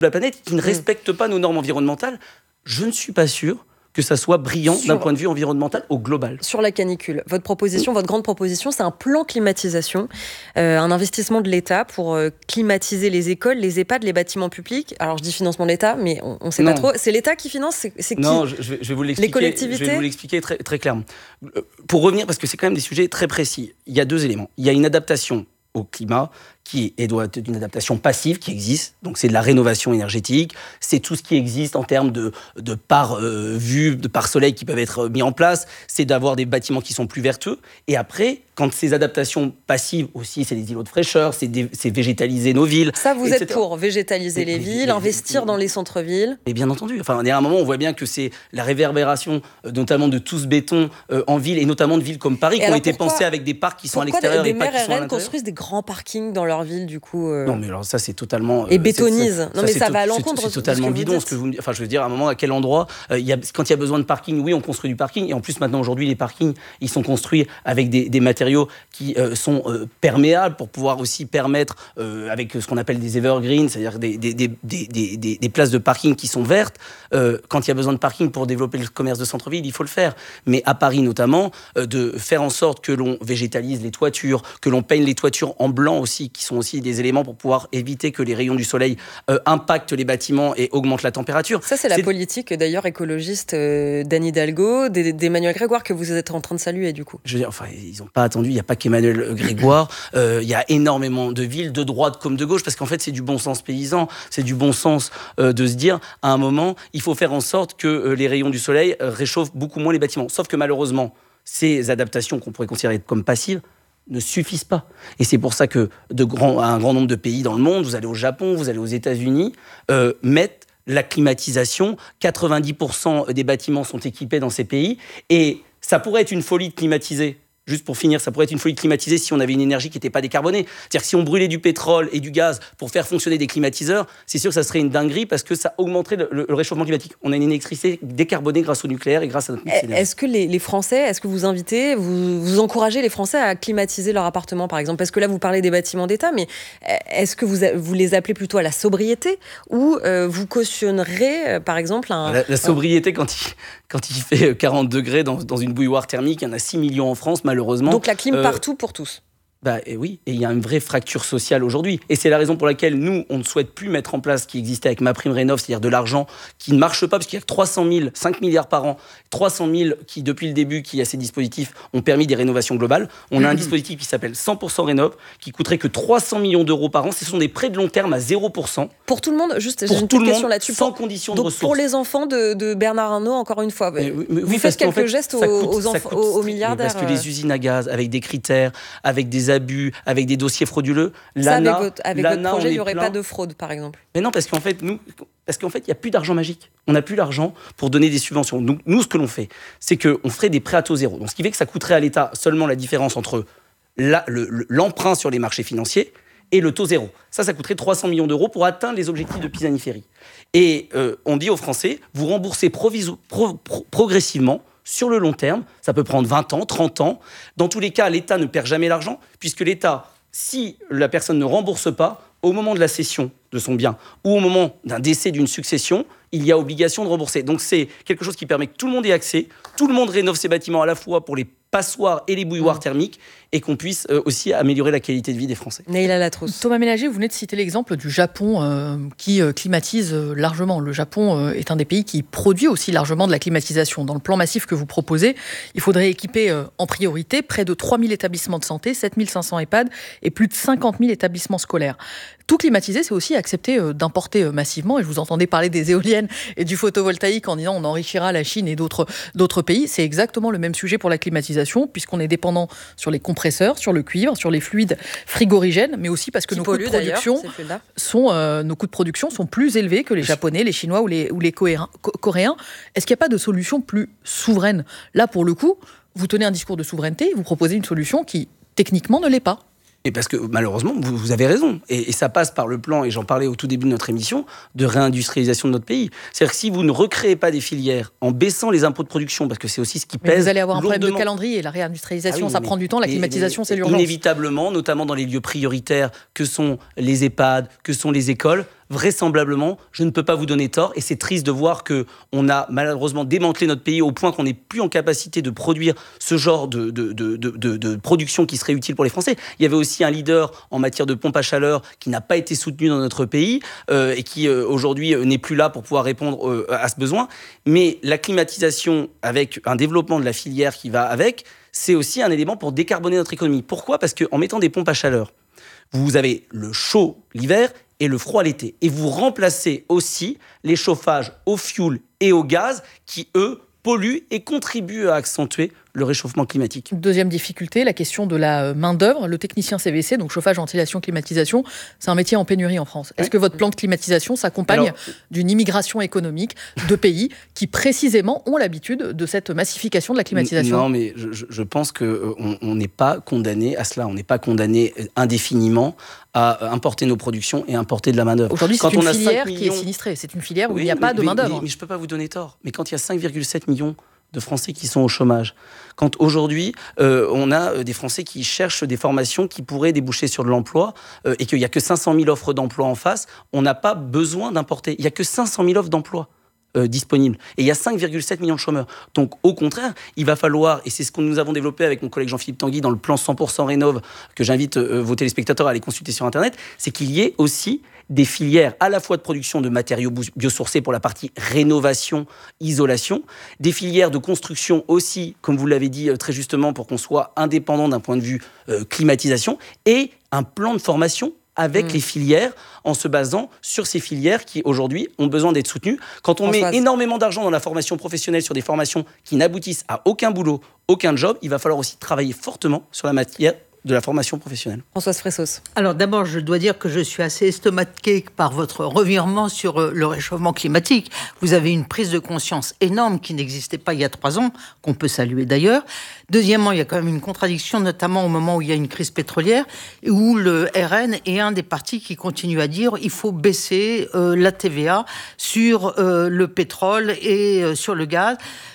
la planète qui ne respectent pas nos normes environnementales. Je ne suis pas sûr que ça soit brillant d'un point de vue environnemental au global. Sur la canicule, votre grande proposition, c'est un plan climatisation, un investissement de l'État pour climatiser les écoles, les EHPAD, les bâtiments publics. Alors je dis financement de l'État, mais on ne sait pas trop. C'est l'État qui finance, c'est qui ? Non, je vais vous l'expliquer. Les collectivités ? Je vais vous l'expliquer très, très clairement. Pour revenir, parce que c'est quand même des sujets très précis, il y a 2 éléments. Il y a une adaptation au climat qui doit être une adaptation passive qui existe, donc c'est de la rénovation énergétique, c'est tout ce qui existe en termes de pare vue, de pare soleil qui peuvent être mis en place, c'est d'avoir des bâtiments qui sont plus vertueux, et après, quand ces adaptations passives aussi, c'est des îlots de fraîcheur, c'est végétaliser nos villes. Ça, vous êtes pour végétaliser les villes, investir dans les centres-villes ? Et bien entendu, enfin, à un moment, on voit bien que c'est la réverbération, notamment de tout ce béton en ville, et notamment de villes comme Paris, qui ont été pensées avec des parcs qui sont à l'extérieur et pas qui sont à l'intérieur. Construisent des grands parkings dans leur ville, du coup. Non, mais alors ça, c'est totalement. Et bétonisent. Non, mais ça va à l'encontre. C'est totalement bidon ce que vous me dites. Enfin, je veux dire, à un moment, à quel endroit, quand il y a besoin de parking, oui, on construit du parking. Et en plus, maintenant, aujourd'hui, les parkings, ils sont construits avec des matériaux qui sont perméables pour pouvoir aussi permettre, avec ce qu'on appelle des evergreens, c'est-à-dire des places de parking qui sont vertes. Quand il y a besoin de parking pour développer le commerce de centre-ville, il faut le faire. Mais à Paris, notamment, de faire en sorte que l'on végétalise les toitures, que l'on peigne les toitures en blanc aussi, qui sont aussi des éléments pour pouvoir éviter que les rayons du soleil impactent les bâtiments et augmentent la température. Ça, c'est la politique, d'ailleurs, écologiste d'Anne Hidalgo, d'Emmanuel Grégoire, que vous êtes en train de saluer, du coup. Je veux dire, enfin, ils n'ont pas attendu, il n'y a pas qu'Emmanuel Grégoire, il y a énormément de villes, de droite comme de gauche, parce qu'en fait, c'est du bon sens paysan, c'est du bon sens de se dire, à un moment, il faut faire en sorte que les rayons du soleil réchauffent beaucoup moins les bâtiments. Sauf que malheureusement, ces adaptations qu'on pourrait considérer comme passives, ne suffisent pas. Et c'est pour ça que un grand nombre de pays dans le monde, vous allez au Japon, vous allez aux États-Unis, mettent la climatisation. 90% des bâtiments sont équipés dans ces pays. Et ça pourrait être une folie de climatiser. Juste pour finir, ça pourrait être une folie de climatiser si on avait une énergie qui n'était pas décarbonée. C'est-à-dire que si on brûlait du pétrole et du gaz pour faire fonctionner des climatiseurs, c'est sûr que ça serait une dinguerie parce que ça augmenterait le réchauffement climatique. On a une électricité décarbonée grâce au nucléaire et grâce à notre mix énergie. Est-ce que les Français, est-ce que vous invitez, vous encouragez les Français à climatiser leur appartement, par exemple ? Parce que là, vous parlez des bâtiments d'État, mais est-ce que vous les appelez plutôt à la sobriété ou vous cautionnerez, par exemple, La sobriété, quand il fait 40 degrés dans une bouilloire thermique, il y en a 6 millions en France, malheureusement. Donc la clim partout pour tous. Oui, et il y a une vraie fracture sociale aujourd'hui. Et c'est la raison pour laquelle nous, on ne souhaite plus mettre en place ce qui existait avec MaPrimeRénov', c'est-à-dire de l'argent qui ne marche pas, parce qu'il y a 300 000, 5 milliards par an, 300 000 qui, depuis le début, qui a ces dispositifs, ont permis des rénovations globales. On a un dispositif qui s'appelle 100% Rénov', qui coûterait que 300 millions d'euros par an. Ce sont des prêts de long terme à 0%. Pour tout le monde, juste, j'ai une petite question là-dessus. Sans condition de donc ressources. Pour les enfants de Bernard Arnault, encore une fois, vous faites quelques gestes aux milliardaires. Parce que les usines à gaz, avec des critères, avec des abus, avec des dossiers frauduleux. L'ANA, avec votre projet, il n'y aurait pas de fraude, par exemple. Mais non, parce qu'en fait, il n'y a plus d'argent magique. On n'a plus l'argent pour donner des subventions. Donc, nous, ce que l'on fait, c'est qu'on ferait des prêts à taux zéro. Donc, ce qui fait que ça coûterait à l'État seulement la différence entre l'emprunt sur les marchés financiers et le taux zéro. Ça coûterait 300 millions d'euros pour atteindre les objectifs de Pisani-Ferry. Et on dit aux Français, vous remboursez progressivement, sur le long terme, ça peut prendre 20 ans, 30 ans. Dans tous les cas, l'État ne perd jamais l'argent, puisque l'État, si la personne ne rembourse pas, au moment de la cession de son bien ou au moment d'un décès d'une succession, il y a obligation de rembourser. Donc c'est quelque chose qui permet que tout le monde ait accès, tout le monde rénove ses bâtiments à la fois pour les passoires et les bouilloires thermiques et qu'on puisse aussi améliorer la qualité de vie des Français. Neila Latrousse. Thomas Mélager, vous venez de citer l'exemple du Japon qui climatise largement. Le Japon est un des pays qui produit aussi largement de la climatisation. Dans le plan massif que vous proposez, il faudrait équiper en priorité près de 3 000 établissements de santé, 7 500 EHPAD et plus de 50 000 établissements scolaires. Tout climatiser, c'est aussi accepter d'importer massivement. Et je vous entendais parler des éoliennes et du photovoltaïque en disant on enrichira la Chine et d'autres pays. C'est exactement le même sujet pour la climatisation, puisqu'on est dépendant sur les compresseurs, sur le cuivre, sur les fluides frigorigènes, mais aussi parce que nos coûts de production sont plus élevés que les Japonais, les Chinois ou les Coréens. Est-ce qu'il n'y a pas de solution plus souveraine ? Là, pour le coup, vous tenez un discours de souveraineté, vous proposez une solution qui, techniquement, ne l'est pas. Et parce que malheureusement, vous avez raison. Et ça passe par le plan, et j'en parlais au tout début de notre émission, de réindustrialisation de notre pays. C'est-à-dire que si vous ne recréez pas des filières en baissant les impôts de production, parce que c'est aussi ce qui pèse. Mais vous allez avoir un lourdement. problème de calendrier. La réindustrialisation, ça prend du temps. La climatisation, c'est l'urgence. Inévitablement, notamment dans les lieux prioritaires que sont les EHPAD, que sont les écoles, vraisemblablement, je ne peux pas vous donner tort. Et c'est triste de voir qu'on a malheureusement démantelé notre pays au point qu'on n'est plus en capacité de produire ce genre de production qui serait utile pour les Français. Il y avait aussi un leader en matière de pompe à chaleur qui n'a pas été soutenu dans notre pays et qui aujourd'hui n'est plus là pour pouvoir répondre à ce besoin. Mais la climatisation avec un développement de la filière qui va avec, c'est aussi un élément pour décarboner notre économie. Pourquoi ? Parce qu'en mettant des pompes à chaleur, vous avez le chaud l'hiver et le froid l'été. Et vous remplacez aussi les chauffages au fioul et au gaz qui, eux, polluent et contribuent à accentuer le réchauffement climatique. Deuxième difficulté, la question de la main-d'œuvre. Le technicien CVC, donc chauffage, ventilation, climatisation, c'est un métier en pénurie en France. Est-ce que votre plan de climatisation s'accompagne d'une immigration économique de pays qui précisément ont l'habitude de cette massification de la climatisation ? Non, mais je pense qu'on n'est pas condamné à cela. On n'est pas condamné indéfiniment à importer nos productions et importer de la main-d'œuvre. Aujourd'hui, c'est une filière qui est sinistrée. C'est une filière où il n'y a pas de main-d'œuvre. Mais je ne peux pas vous donner tort. Mais quand il y a 5,7 millions de Français qui sont au chômage. Quand aujourd'hui, on a des Français qui cherchent des formations qui pourraient déboucher sur de l'emploi et qu'il n'y a que 500 000 offres d'emploi en face, on n'a pas besoin d'importer. Il n'y a que 500 000 offres d'emploi disponibles. Et il y a 5,7 millions de chômeurs. Donc, au contraire, il va falloir, et c'est ce que nous avons développé avec mon collègue Jean-Philippe Tanguy dans le plan 100% Rénov', que j'invite vos téléspectateurs à aller consulter sur Internet, c'est qu'il y ait aussi des filières à la fois de production de matériaux biosourcés pour la partie rénovation, isolation, des filières de construction aussi, comme vous l'avez dit très justement, pour qu'on soit indépendant d'un point de vue climatisation, et un plan de formation avec les filières, en se basant sur ces filières qui, aujourd'hui, ont besoin d'être soutenues. Quand on met énormément d'argent dans la formation professionnelle sur des formations qui n'aboutissent à aucun boulot, aucun job, il va falloir aussi travailler fortement sur la matière de la formation professionnelle. Françoise Fressos. Alors d'abord, je dois dire que je suis assez estomaquée par votre revirement sur le réchauffement climatique. Vous avez une prise de conscience énorme qui n'existait pas il y a 3 ans, qu'on peut saluer d'ailleurs. Deuxièmement, il y a quand même une contradiction, notamment au moment où il y a une crise pétrolière, où le RN est un des partis qui continue à dire qu'il faut baisser la TVA sur le pétrole et sur le gaz,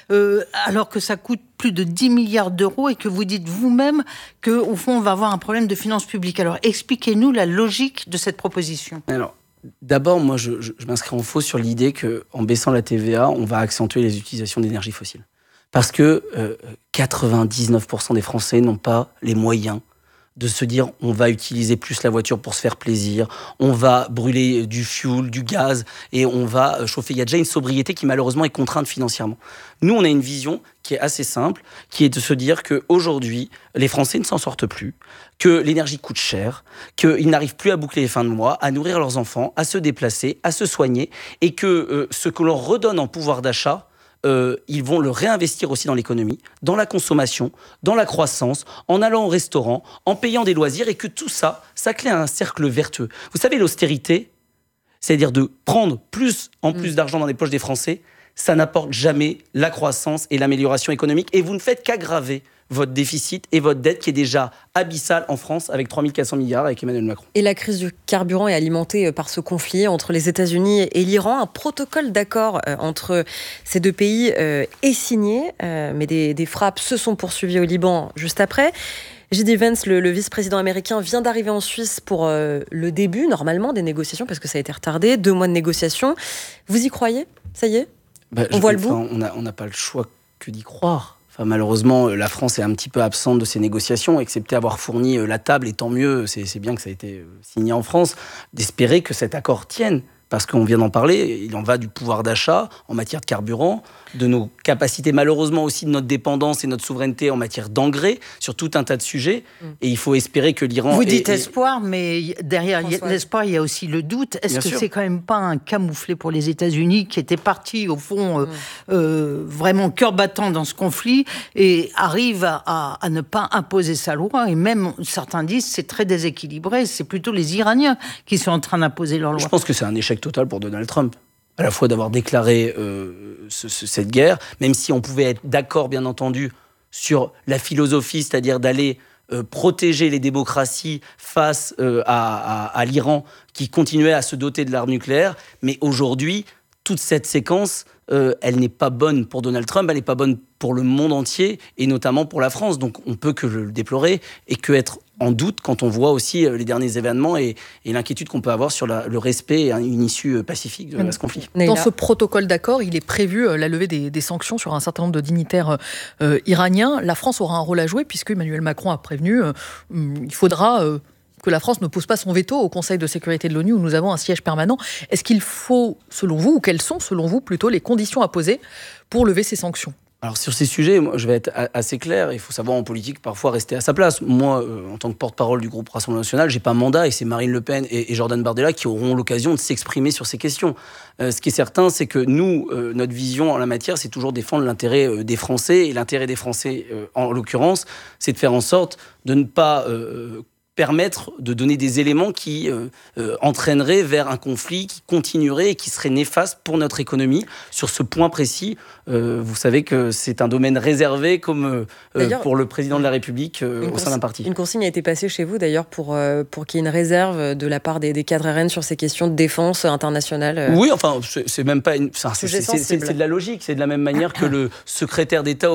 alors que ça coûte plus de 10 milliards d'euros et que vous dites vous-même qu'au fond, on va avoir un problème de finances publiques. Alors, expliquez-nous la logique de cette proposition. Alors, d'abord, moi, je m'inscris en faux sur l'idée qu'en baissant la TVA, on va accentuer les utilisations d'énergie fossile. Parce que 99% des Français n'ont pas les moyens de se dire on va utiliser plus la voiture pour se faire plaisir, on va brûler du fuel, du gaz et on va chauffer. Il y a déjà une sobriété qui malheureusement est contrainte financièrement. Nous, on a une vision qui est assez simple, qui est de se dire qu'aujourd'hui, les Français ne s'en sortent plus, que l'énergie coûte cher, qu'ils n'arrivent plus à boucler les fins de mois, à nourrir leurs enfants, à se déplacer, à se soigner, et que ce que l'on redonne en pouvoir d'achat, ils vont le réinvestir aussi dans l'économie, dans la consommation, dans la croissance, en allant au restaurant, en payant des loisirs, et que tout ça, ça crée un cercle vertueux. Vous savez, l'austérité, c'est-à-dire de prendre plus en plus d'argent dans les poches des Français, ça n'apporte jamais la croissance et l'amélioration économique, et vous ne faites qu'aggraver votre déficit et votre dette qui est déjà abyssale en France avec 3 400 milliards avec Emmanuel Macron. Et la crise du carburant est alimentée par ce conflit entre les États-Unis et l'Iran. Un protocole d'accord entre ces deux pays est signé, mais des frappes se sont poursuivies au Liban juste après. J.D. Vance, le vice-président américain, vient d'arriver en Suisse pour le début, normalement, des négociations, parce que ça a été retardé. 2 mois de négociations. Vous y croyez ? Ça y est ? On voit le bout ? On n'a pas le choix que d'y croire. Enfin, malheureusement, la France est un petit peu absente de ces négociations, excepté avoir fourni la table, et tant mieux, c'est bien que ça a été signé en France, d'espérer que cet accord tienne. Parce qu'on vient d'en parler, il en va du pouvoir d'achat en matière de carburant, de nos capacités, malheureusement aussi de notre dépendance et notre souveraineté en matière d'engrais, sur tout un tas de sujets. Et il faut espérer que l'Iran... Vous dites espoir, mais derrière l'espoir, il y a aussi le doute. Est-ce que c'est quand même pas un camouflet pour les États-Unis qui étaient partis, au fond, vraiment cœur battant dans ce conflit et arrivent à ne pas imposer sa loi? Et même, certains disent, c'est très déséquilibré. C'est plutôt les Iraniens qui sont en train d'imposer leur loi. Je pense que c'est un échec total pour Donald Trump. À la fois d'avoir déclaré cette guerre, même si on pouvait être d'accord, bien entendu, sur la philosophie, c'est-à-dire d'aller protéger les démocraties face à l'Iran qui continuait à se doter de l'arme nucléaire. Mais aujourd'hui, toute cette séquence, elle n'est pas bonne pour Donald Trump, elle n'est pas bonne pour le monde entier, et notamment pour la France. Donc on peut que le déplorer et que être en doute quand on voit aussi les derniers événements et l'inquiétude qu'on peut avoir sur le respect et une issue pacifique de ce conflit. Dans ce protocole d'accord, il est prévu la levée des sanctions sur un certain nombre de dignitaires iraniens. La France aura un rôle à jouer puisque Emmanuel Macron a prévenu il faudra que la France ne pose pas son veto au Conseil de sécurité de l'ONU où nous avons un siège permanent. Est-ce qu'il faut, selon vous, ou quelles sont, selon vous, plutôt les conditions à poser pour lever ces sanctions ? Alors sur ces sujets, moi, je vais être assez clair. Il faut savoir en politique parfois rester à sa place. Moi, en tant que porte-parole du groupe Rassemblement National, j'ai pas mandat et c'est Marine Le Pen et Jordan Bardella qui auront l'occasion de s'exprimer sur ces questions. Ce qui est certain, c'est que nous, notre vision en la matière, c'est toujours défendre l'intérêt des Français. Et l'intérêt des Français, en l'occurrence, c'est de faire en sorte de ne pas permettre de donner des éléments qui entraîneraient vers un conflit qui continuerait et qui serait néfaste pour notre économie. Sur ce point précis, vous savez que c'est un domaine réservé comme pour le président de la République au sein d'un parti. Une consigne a été passée chez vous d'ailleurs pour qu'il y ait une réserve de la part des cadres RN sur ces questions de défense internationale. Oui, enfin, c'est même pas c'est de la logique. C'est de la même manière que le secrétaire d'État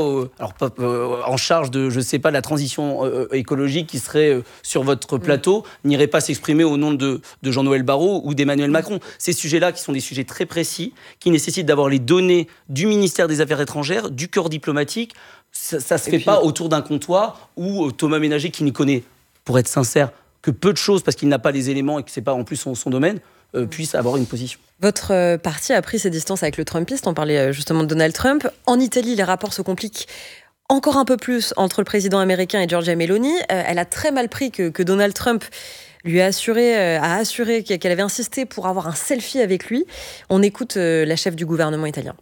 en charge de, je sais pas, de la transition écologique qui serait sur votre plateau n'irait pas s'exprimer au nom de Jean-Noël Barrot ou d'Emmanuel Macron. Ces sujets-là, qui sont des sujets très précis, qui nécessitent d'avoir les données du ministère des Affaires étrangères, du corps diplomatique, ça se fait pas autour d'un comptoir où Thomas Ménager, qui ne connaît, pour être sincère, que peu de choses parce qu'il n'a pas les éléments et que c'est pas en plus son domaine, puisse avoir une position. Votre parti a pris ses distances avec le Trumpiste. On parlait justement de Donald Trump. En Italie, les rapports se compliquent encore un peu plus entre le président américain et Giorgia Meloni. Elle a très mal pris que Donald Trump lui a assuré qu'elle avait insisté pour avoir un selfie avec lui. On écoute la chef du gouvernement italien.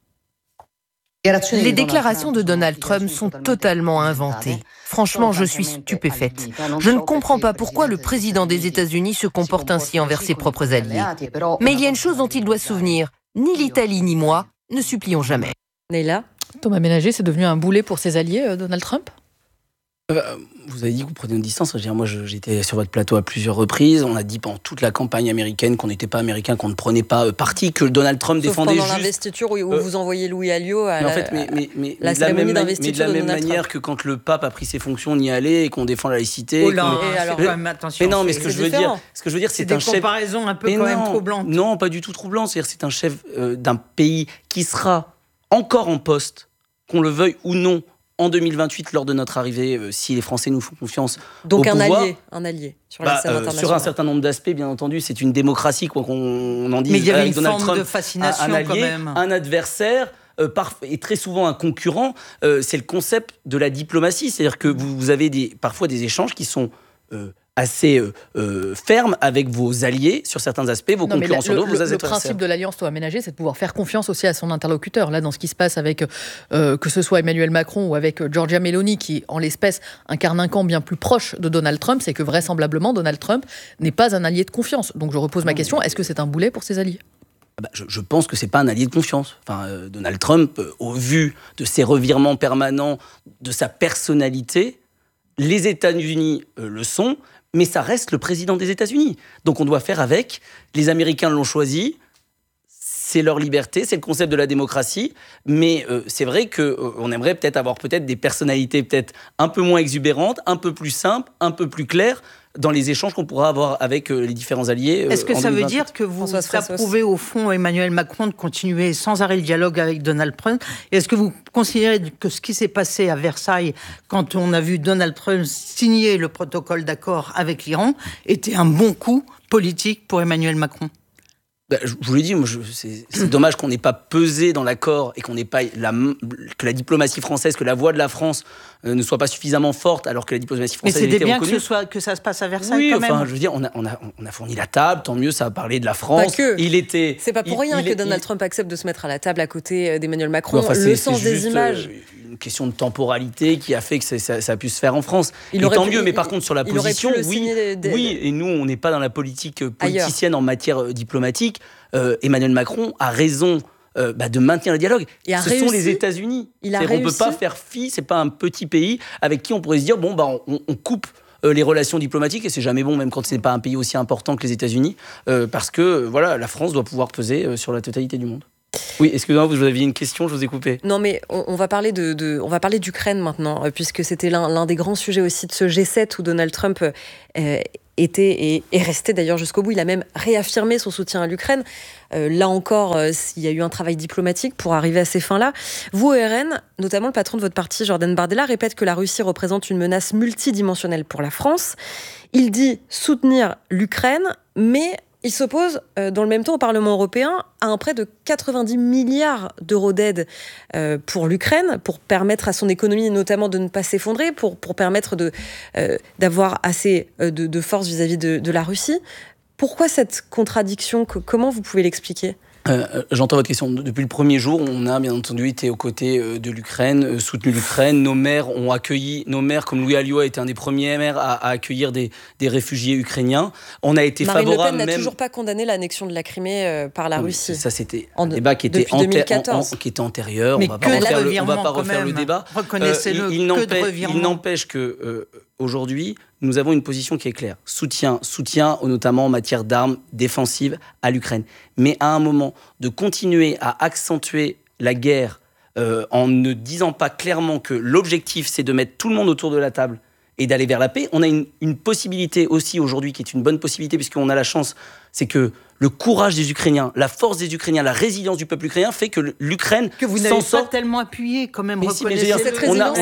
Les déclarations de Donald Trump sont totalement inventées. Franchement, je suis stupéfaite. Je ne comprends pas pourquoi le président des États-Unis se comporte ainsi envers ses propres alliés. Mais il y a une chose dont il doit se souvenir. Ni l'Italie ni moi ne supplions jamais. Neila ? Thomas Ménager, c'est devenu un boulet pour ses alliés, Donald Trump ? Vous avez dit que vous prenez une distance. Je veux dire, moi, j'étais sur votre plateau à plusieurs reprises. On a dit pendant toute la campagne américaine qu'on n'était pas américain, qu'on ne prenait pas parti, que Donald Trump défendait pendant l'investiture où vous envoyez Louis Alliot à la cérémonie d'investiture de la même manière que quand le pape a pris ses fonctions, on y allait et qu'on défend la laïcité. Oh là, alors quand même, attention. Mais non, mais ce que je veux dire, c'est un chef. Des comparaisons un peu quand même troublantes. Non, pas du tout troublantes. C'est-à-dire, c'est un chef d'un pays qui sera encore en poste, qu'on le veuille ou non, en 2028, lors de notre arrivée, si les Français nous font confiance. Donc au pouvoir, un allié sur la scène internationale. Sur un certain nombre d'aspects, bien entendu, c'est une démocratie, quoi qu'on en dise. Mais il y avait avec une Donald forme Trump, de fascination un allié, quand même. Un adversaire. Et très souvent un concurrent, c'est le concept de la diplomatie. C'est-à-dire que vous avez parfois des échanges qui sont assez fermes avec vos alliés sur certains aspects, vos concurrents sur d'autres, vos adversaires. Le principe de l'alliance aménagée, c'est de pouvoir faire confiance aussi à son interlocuteur. Là, dans ce qui se passe avec, que ce soit Emmanuel Macron ou avec Giorgia Meloni, qui, en l'espèce, incarne un camp bien plus proche de Donald Trump, c'est que vraisemblablement, Donald Trump n'est pas un allié de confiance. Donc je repose ma question, est-ce que c'est un boulet pour ses alliés ? Je pense que c'est pas un allié de confiance. Donald Trump, au vu de ses revirements permanents, de sa personnalité, les États-Unis le sont, mais ça reste le président des États-Unis. Donc on doit faire avec. Les Américains l'ont choisi. C'est leur liberté, c'est le concept de la démocratie. Mais c'est vrai qu'on aimerait peut-être avoir des personnalités peut-être un peu moins exubérantes, un peu plus simples, un peu plus claires dans les échanges qu'on pourra avoir avec les différents alliés. Est-ce que ça veut dire que vous approuvez au fond Emmanuel Macron de continuer sans arrêt le dialogue avec Donald Trump ? Et est-ce que vous considérez que ce qui s'est passé à Versailles, quand on a vu Donald Trump signer le protocole d'accord avec l'Iran, était un bon coup politique pour Emmanuel Macron ? Je vous l'ai dit, c'est dommage qu'on n'ait pas pesé dans l'accord et qu'on n'ait pas que la diplomatie française, que la voix de la France ne soit pas suffisamment forte, alors que la diplomatie française était reconnue. Mais c'était bien que ça se passe à Versailles, quand même. Je veux dire, on a fourni la table, tant mieux, ça a parlé de la France. Pas que. C'est pas pour rien que Donald Trump accepte de se mettre à la table à côté d'Emmanuel Macron. Le sens des images. Une question de temporalité qui a fait que ça a pu se faire en France. Tant mieux, mais par contre, sur la position, oui, et nous, on n'est pas dans la politique politicienne en matière diplomatique. Emmanuel Macron a raison de maintenir le dialogue. Sont les États-Unis. On ne peut pas faire fi, c'est pas un petit pays avec qui on pourrait se dire on coupe les relations diplomatiques, et c'est jamais bon, même quand c'est pas un pays aussi important que les États-Unis, parce que voilà, la France doit pouvoir peser sur la totalité du monde. Oui, excusez-moi, vous aviez une question, je vous ai coupé. Non, mais on va parler on va parler d'Ukraine maintenant, puisque c'était l'un des grands sujets aussi de ce G7 où Donald Trump était et est resté d'ailleurs jusqu'au bout. Il a même réaffirmé son soutien à l'Ukraine. Là encore, il y a eu un travail diplomatique pour arriver à ces fins-là. Vous, au RN, notamment le patron de votre parti, Jordan Bardella, répète que la Russie représente une menace multidimensionnelle pour la France. Il dit soutenir l'Ukraine, mais il s'oppose dans le même temps au Parlement européen à un prêt de 90 milliards d'euros d'aide pour l'Ukraine, pour permettre à son économie notamment de ne pas s'effondrer, pour permettre d'avoir assez de force vis-à-vis de la Russie. Pourquoi cette contradiction ? Comment vous pouvez l'expliquer ? J'entends votre question. Depuis le premier jour, on a bien entendu été aux côtés de l'Ukraine, soutenu l'Ukraine. Nos maires, comme Louis Alliot a été un des premiers maires à accueillir des réfugiés ukrainiens. On a été favorable. Marine Le Pen n'a toujours pas condamné l'annexion de la Crimée par la Russie. Ça, c'était un débat qui était antérieur. Mais on ne va pas refaire le débat. Reconnaissez-le, il n'empêche que aujourd'hui, nous avons une position qui est claire. Soutien notamment en matière d'armes défensives à l'Ukraine. Mais à un moment, de continuer à accentuer la guerre en ne disant pas clairement que l'objectif, c'est de mettre tout le monde autour de la table et d'aller vers la paix, on a une possibilité aussi aujourd'hui, qui est une bonne possibilité, puisqu'on a la chance, c'est que le courage des Ukrainiens, la force des Ukrainiens, la résilience du peuple ukrainien fait que l'Ukraine que vous n'avez pas tellement appuyé quand même. Cette résilience,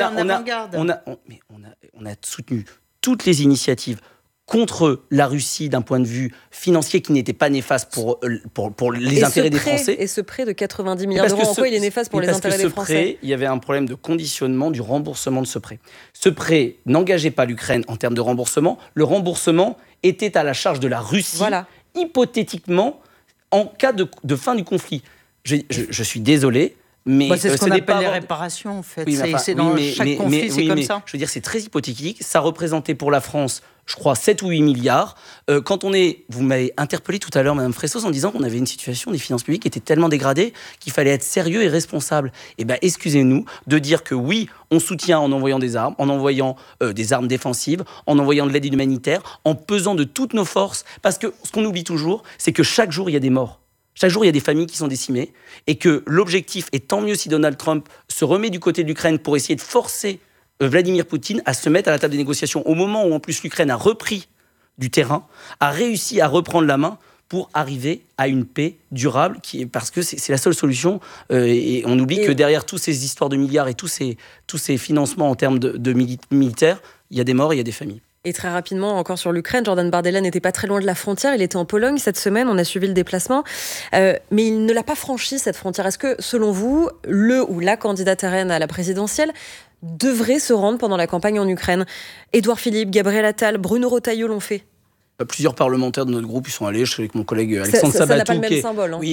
on a soutenu toutes les initiatives contre la Russie d'un point de vue financier qui n'était pas néfaste pour les intérêts des Français. Et ce prêt de 90 milliards d'euros, en quoi il est néfaste pour les intérêts des Français ? Prêt, il y avait un problème de conditionnement du remboursement de ce prêt. Ce prêt n'engageait pas l'Ukraine en termes de remboursement. Le remboursement était à la charge de la Russie, hypothétiquement, en cas de fin du conflit. Je suis désolé. Mais c'est ce qu'on appelle les réparations, en fait. C'est dans chaque conflit, c'est comme ça. Je veux dire, c'est très hypothétique. Ça représentait pour la France, je crois, 7 ou 8 milliards. Vous m'avez interpellé tout à l'heure, Mme Fressos, en disant qu'on avait une situation des finances publiques qui était tellement dégradée qu'il fallait être sérieux et responsable. Eh bien, excusez-nous de dire que oui, on soutient en envoyant des armes, en envoyant des armes défensives, en envoyant de l'aide humanitaire, en pesant de toutes nos forces. Parce que ce qu'on oublie toujours, c'est que chaque jour, il y a des morts. Chaque jour, il y a des familles qui sont décimées et que l'objectif, et tant mieux si Donald Trump se remet du côté de l'Ukraine pour essayer de forcer Vladimir Poutine à se mettre à la table des négociations au moment où, en plus, l'Ukraine a repris du terrain, a réussi à reprendre la main pour arriver à une paix durable, parce que c'est la seule solution. Et on oublie que derrière toutes ces histoires de milliards et tous ces financements en termes de militaires, il y a des morts, il y a des familles. Et très rapidement, encore sur l'Ukraine, Jordan Bardella n'était pas très loin de la frontière. Il était en Pologne cette semaine, on a suivi le déplacement. Mais il ne l'a pas franchi, cette frontière. Est-ce que, selon vous, le ou la candidate RN à la présidentielle devrait se rendre pendant la campagne en Ukraine ? Édouard Philippe, Gabriel Attal, Bruno Retailleau l'ont fait. Plusieurs parlementaires de notre groupe y sont allés. Je suis avec mon collègue Alexandre Sabato. Ça n'a pas le même symbole. Oui,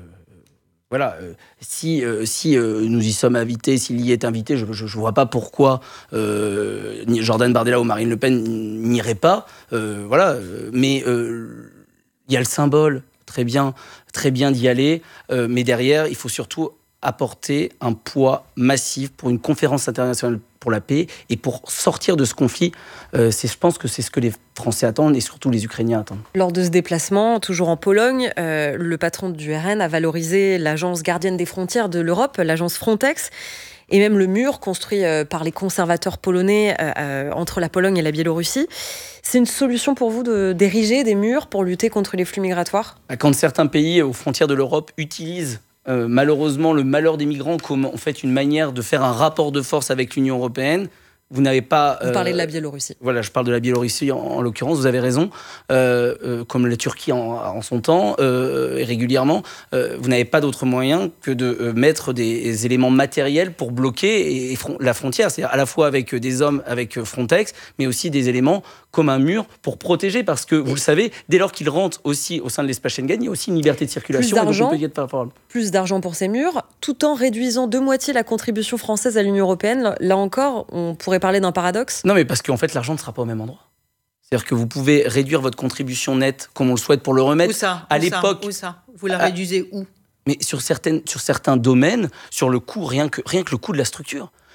voilà, si nous y sommes invités, s'il y est invité, je ne vois pas pourquoi Jordan Bardella ou Marine Le Pen n'iraient pas. Mais il y a le symbole, très bien d'y aller. Mais derrière, il faut surtout apporter un poids massif pour une conférence internationale pour la paix et pour sortir de ce conflit. Je pense que c'est ce que les Français attendent et surtout les Ukrainiens attendent. Lors de ce déplacement, toujours en Pologne, le patron du RN a valorisé l'agence gardienne des frontières de l'Europe, l'agence Frontex, et même le mur construit par les conservateurs polonais entre la Pologne et la Biélorussie. C'est une solution pour vous d'ériger des murs pour lutter contre les flux migratoires ? Quand certains pays aux frontières de l'Europe utilisent malheureusement le malheur des migrants comme en fait une manière de faire un rapport de force avec l'Union européenne, vous n'avez pas... Vous parlez de la Biélorussie. Voilà, je parle de la Biélorussie en l'occurrence, vous avez raison. Comme la Turquie en son temps, et régulièrement, vous n'avez pas d'autre moyen que de mettre des éléments matériels pour bloquer la frontière. C'est-à-dire à la fois avec des hommes, avec Frontex, mais aussi des éléments comme un mur pour protéger. Parce que, vous le savez, dès lors qu'ils rentrent aussi au sein de l'espace Schengen, il y a aussi une liberté de circulation. Plus d'argent pour ces murs, tout en réduisant de moitié la contribution française à l'Union européenne. Là encore, on pourrait parler d'un paradoxe ? Non, mais parce qu'en fait, l'argent ne sera pas au même endroit. C'est-à-dire que vous pouvez réduire votre contribution nette comme on le souhaite pour le remettre. À l'époque. Où ça ? Vous la réduisez où ? Mais sur certains domaines, sur le coût, rien que le coût de la structure.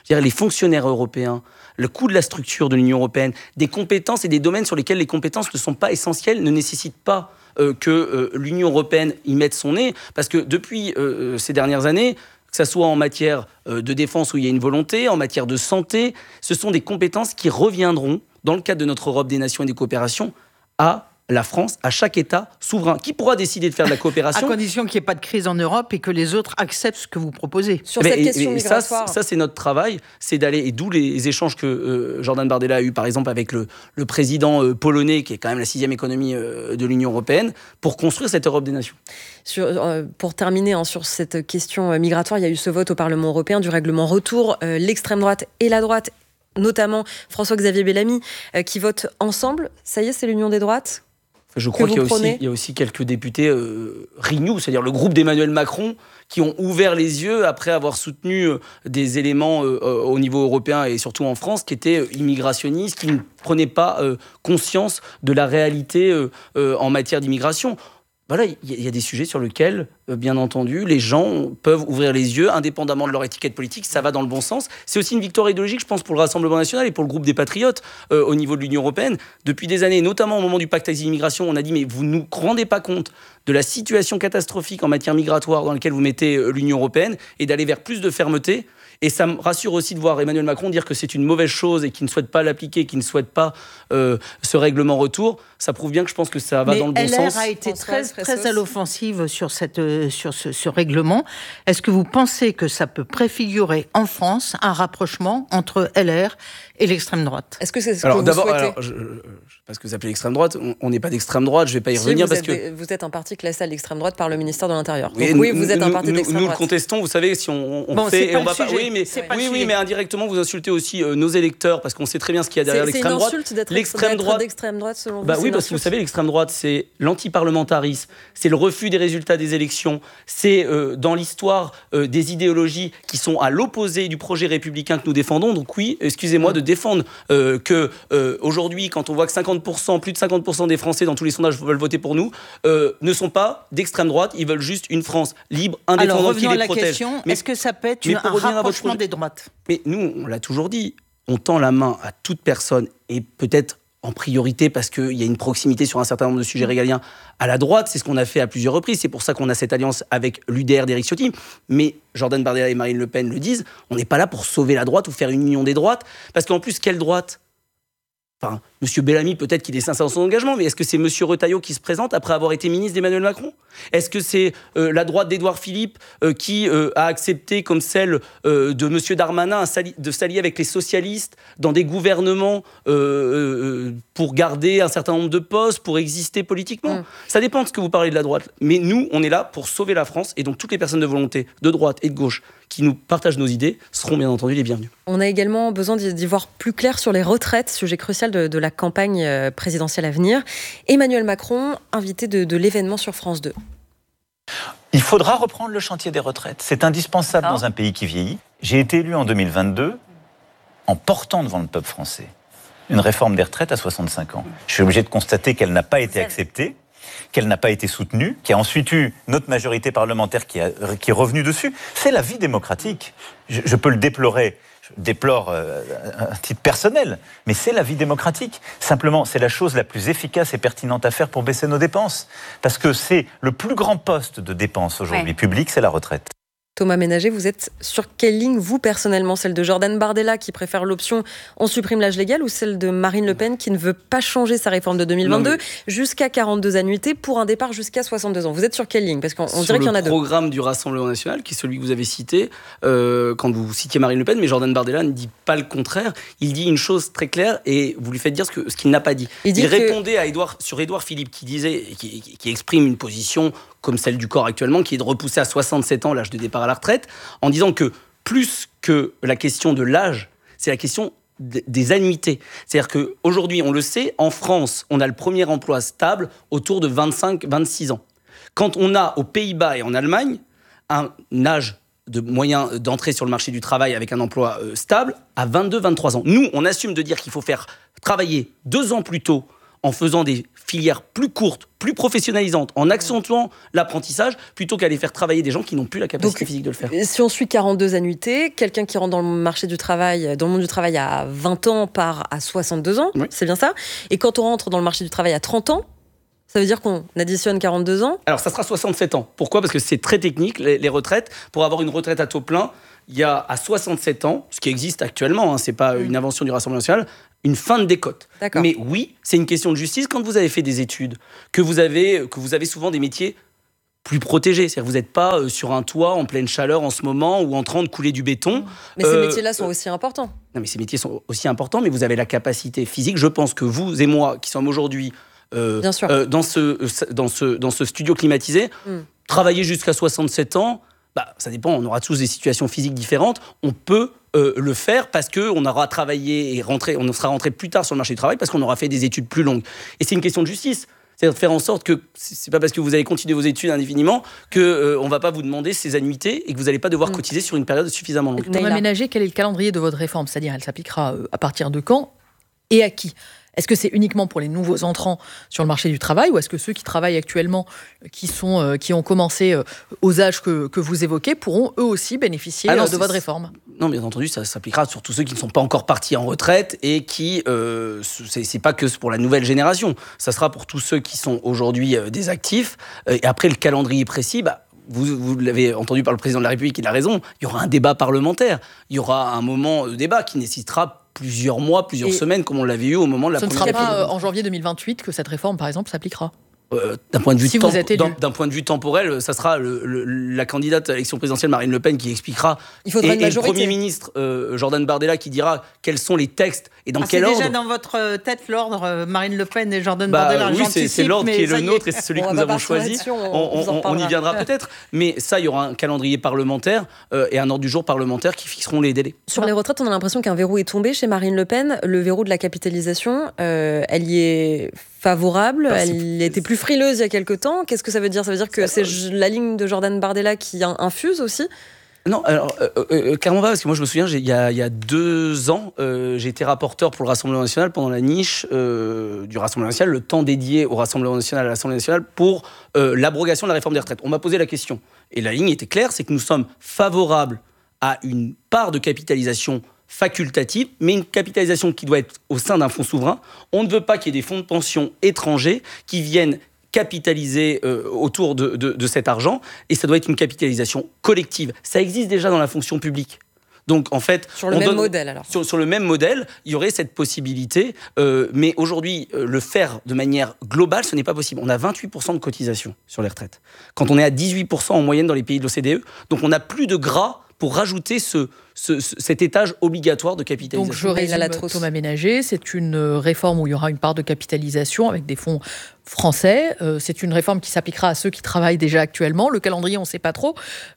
C'est-à-dire les fonctionnaires européens, le coût de la structure de l'Union européenne, des compétences et des domaines sur lesquels les compétences ne sont pas essentielles, ne nécessitent pas que l'Union européenne y mette son nez, parce que depuis ces dernières années, que ce soit en matière de défense où il y a une volonté, en matière de santé, ce sont des compétences qui reviendront, dans le cadre de notre Europe des nations et des coopérations, à la France, à chaque État souverain, qui pourra décider de faire de la coopération. À condition qu'il n'y ait pas de crise en Europe et que les autres acceptent ce que vous proposez. Sur cette question migratoire. Ça, c'est notre travail, c'est d'aller, et d'où les échanges que Jordan Bardella a eu, par exemple, avec le président polonais, qui est quand même la 6e économie de l'Union européenne, pour construire cette Europe des nations. Pour terminer sur cette question migratoire, il y a eu ce vote au Parlement européen du règlement retour. L'extrême droite et la droite, notamment François-Xavier Bellamy, qui votent ensemble. Ça y est, c'est l'union des droites ? Je crois qu'il y a aussi quelques députés Renew, c'est-à-dire le groupe d'Emmanuel Macron, qui ont ouvert les yeux après avoir soutenu des éléments au niveau européen et surtout en France qui étaient immigrationnistes, qui ne prenaient pas conscience de la réalité en matière d'immigration. Voilà, il y a des sujets sur lesquels, bien entendu, les gens peuvent ouvrir les yeux, indépendamment de leur étiquette politique, ça va dans le bon sens. C'est aussi une victoire idéologique, je pense, pour le Rassemblement national et pour le groupe des Patriotes au niveau de l'Union européenne. Depuis des années, notamment au moment du pacte asile-immigration, on a dit « mais vous ne nous rendez pas compte de la situation catastrophique en matière migratoire dans laquelle vous mettez l'Union européenne et d'aller vers plus de fermeté ». Et ça me rassure aussi de voir Emmanuel Macron dire que c'est une mauvaise chose et qu'il ne souhaite pas l'appliquer, qu'il ne souhaite pas ce règlement retour. Ça prouve bien que je pense que ça va dans le bon sens. LR a été très à l'offensive sur ce règlement. Est-ce que vous pensez que ça peut préfigurer en France un rapprochement entre LR et l'extrême droite ? Est-ce que c'est ce que vous souhaitez ? Je ne sais pas ce que vous appelez l'extrême droite. On n'est pas d'extrême droite, je ne vais pas y revenir. Vous êtes un parti classé à l'extrême droite par le ministère de l'Intérieur. Oui, vous êtes un parti d'extrême droite. Nous le contestons, vous savez, si on fait... Et on va pas, oui, mais indirectement, vous insultez aussi nos électeurs, parce qu'on sait très bien ce qu'il y a derrière l'extrême droite. C'est une insulte d'être d'extrême droite, selon vous ? Oui, parce que vous savez, l'extrême droite, c'est l'antiparlementarisme, c'est le refus des résultats des élections, c'est dans l'histoire des idéologies qui sont à l'opposé du projet républicain que nous défendons. Donc oui, excusez-moi de défendre que aujourd'hui, quand on voit que plus de 50% des Français dans tous les sondages veulent voter pour nous, ne sont pas d'extrême droite, ils veulent juste une France libre, indépendante, qui les protège. Alors, revenons à la question, est-ce que ça peut être un rapprochement des droites ? Mais nous, on l'a toujours dit, on tend la main à toute personne, et peut-être en priorité parce qu'il y a une proximité sur un certain nombre de sujets régaliens à la droite. C'est ce qu'on a fait à plusieurs reprises. C'est pour ça qu'on a cette alliance avec l'UDR d'Éric Ciotti. Mais Jordan Bardella et Marine Le Pen le disent, on n'est pas là pour sauver la droite ou faire une union des droites. Parce qu'en plus, quelle droite ? Enfin, M. Bellamy, peut-être qu'il est sincère dans son engagement, mais est-ce que c'est M. Retailleau qui se présente après avoir été ministre d'Emmanuel Macron ? Est-ce que c'est la droite d'Édouard Philippe qui a accepté, comme celle de M. Darmanin, de s'allier avec les socialistes dans des gouvernements pour garder un certain nombre de postes, pour exister politiquement ? Ça dépend de ce que vous parlez de la droite. Mais nous, on est là pour sauver la France, et donc toutes les personnes de volonté, de droite et de gauche, qui nous partagent nos idées, seront bien entendu les bienvenus. On a également besoin d'y voir plus clair sur les retraites, sujet crucial de la campagne présidentielle à venir. Emmanuel Macron, invité de l'événement sur France 2. Il faudra reprendre le chantier des retraites. C'est indispensable dans un pays qui vieillit. J'ai été élu en 2022 en portant devant le peuple français une réforme des retraites à 65 ans. Je suis obligé de constater qu'elle n'a pas été acceptée, qu'elle n'a pas été soutenue, qu'il y a ensuite eu notre majorité parlementaire qui est revenue dessus. C'est la vie démocratique. Je peux le déplorer. Je déplore à titre personnel, mais c'est la vie démocratique. Simplement, c'est la chose la plus efficace et pertinente à faire pour baisser nos dépenses. Parce que c'est le plus grand poste de dépense aujourd'hui public, c'est la retraite. Thomas Ménager, vous êtes sur quelle ligne, vous, personnellement ? Celle de Jordan Bardella, qui préfère l'option « on supprime l'âge légal » ou celle de Marine Le Pen, qui ne veut pas changer sa réforme de 2022 jusqu'à 42 annuités pour un départ jusqu'à 62 ans. Vous êtes sur quelle ligne ? Parce qu'on dirait qu'il y en a deux. Sur le programme du Rassemblement national, qui est celui que vous avez cité, quand vous citiez Marine Le Pen, mais Jordan Bardella ne dit pas le contraire. Il dit une chose très claire et vous lui faites dire ce qu'il n'a pas dit. Il répondait sur Édouard Philippe, qui exprime une position comme celle du corps actuellement, qui est de repousser à 67 ans l'âge de départ à la retraite, en disant que plus que la question de l'âge, c'est la question des annuités. C'est-à-dire qu'aujourd'hui, on le sait, en France, on a le premier emploi stable autour de 25-26 ans. Quand on a aux Pays-Bas et en Allemagne un âge de moyen d'entrée sur le marché du travail avec un emploi stable à 22-23 ans. Nous, on assume de dire qu'il faut faire travailler 2 ans plus tôt en faisant des filières plus courtes, plus professionnalisantes, en accentuant l'apprentissage, plutôt qu'aller faire travailler des gens qui n'ont plus la capacité physique de le faire. Si on suit 42 annuités, quelqu'un qui rentre dans le marché du travail, dans le monde du travail à 20 ans part à 62 ans, oui. C'est bien ça. Et quand on rentre dans le marché du travail à 30 ans, ça veut dire qu'on additionne 42 ans ? Alors, ça sera 67 ans. Pourquoi ? Parce que c'est très technique, les retraites. Pour avoir une retraite à taux plein, il y a à 67 ans, ce qui existe actuellement, ce n'est pas une invention du Rassemblement national, une fin de décote. D'accord. Mais oui, c'est une question de justice. Quand vous avez fait des études, que vous avez souvent des métiers plus protégés, c'est-à-dire que vous n'êtes pas sur un toit en pleine chaleur en ce moment ou en train de couler du béton. Mais ces métiers-là sont aussi importants. Non, mais ces métiers sont aussi importants, mais vous avez la capacité physique. Je pense que vous et moi, qui sommes aujourd'hui dans ce studio climatisé, travailler jusqu'à 67 ans, ça dépend, on aura tous des situations physiques différentes, on peut le faire parce qu'on aura travaillé et on sera rentré plus tard sur le marché du travail parce qu'on aura fait des études plus longues. Et c'est une question de justice. C'est-à-dire de faire en sorte que c'est pas parce que vous allez continuer vos études indéfiniment qu'on va pas vous demander ces annuités et que vous n'allez pas devoir cotiser sur une période suffisamment longue. Thomas Ménager, quel est le calendrier de votre réforme ? C'est-à-dire, elle s'appliquera à partir de quand et à qui ? Est-ce que c'est uniquement pour les nouveaux entrants sur le marché du travail ou est-ce que ceux qui travaillent actuellement, qui ont commencé aux âges que vous évoquez, pourront eux aussi bénéficier de votre réforme ? Non, bien entendu, ça s'appliquera sur tous ceux qui ne sont pas encore partis en retraite et qui, c'est pas que pour la nouvelle génération, ça sera pour tous ceux qui sont aujourd'hui des actifs. Et après, le calendrier précis, vous l'avez entendu par le président de la République, il a raison, il y aura un débat parlementaire, il y aura un moment de débat qui nécessitera plusieurs mois, plusieurs semaines, comme on l'avait eu au moment de la première... Ce ne sera pas en janvier 2028 que cette réforme, par exemple, s'appliquera. D'un point de vue temporel, ça sera la candidate à l'élection présidentielle Marine Le Pen qui expliquera. Il faudra une majorité. Et le Premier ministre Jordan Bardella qui dira quels sont les textes et dans quel ordre. C'est déjà dans votre tête l'ordre Marine Le Pen et Jordan Bardella. Oui, c'est l'ordre qui est le nôtre et c'est celui que nous avons choisi. On y viendra peut-être. Mais ça, il y aura un calendrier parlementaire et un ordre du jour parlementaire qui fixeront les délais. Sur les retraites, on a l'impression qu'un verrou est tombé chez Marine Le Pen. Le verrou de la capitalisation, elle y est favorable. Elle était plus frileuse il y a quelques temps. Qu'est-ce que ça veut dire ? Ça veut dire que c'est la ligne de Jordan Bardella qui infuse aussi ? Non, alors, clairement pas, parce que moi je me souviens, il y a 2 ans, j'ai été rapporteur pour le Rassemblement national pendant la niche du Rassemblement national, le temps dédié au Rassemblement national, à l'Assemblée nationale, pour l'abrogation de la réforme des retraites. On m'a posé la question, et la ligne était claire, c'est que nous sommes favorables à une part de capitalisation facultative, mais une capitalisation qui doit être au sein d'un fonds souverain. On ne veut pas qu'il y ait des fonds de pension étrangers qui viennent capitaliser autour de cet argent, et ça doit être une capitalisation collective. Ça existe déjà dans la fonction publique. Donc, en fait, sur le même modèle, alors. Sur le même modèle, il y aurait cette possibilité, mais aujourd'hui, le faire de manière globale, ce n'est pas possible. On a 28% de cotisation sur les retraites, quand on est à 18% en moyenne dans les pays de l'OCDE. Donc, on n'a plus de gras pour rajouter cet étage obligatoire de capitalisation. Donc je résume, Thomas Ménager, c'est une réforme où il y aura une part de capitalisation avec des fonds français. C'est une réforme qui s'appliquera à ceux qui travaillent déjà actuellement. Le calendrier, on ne sait pas trop.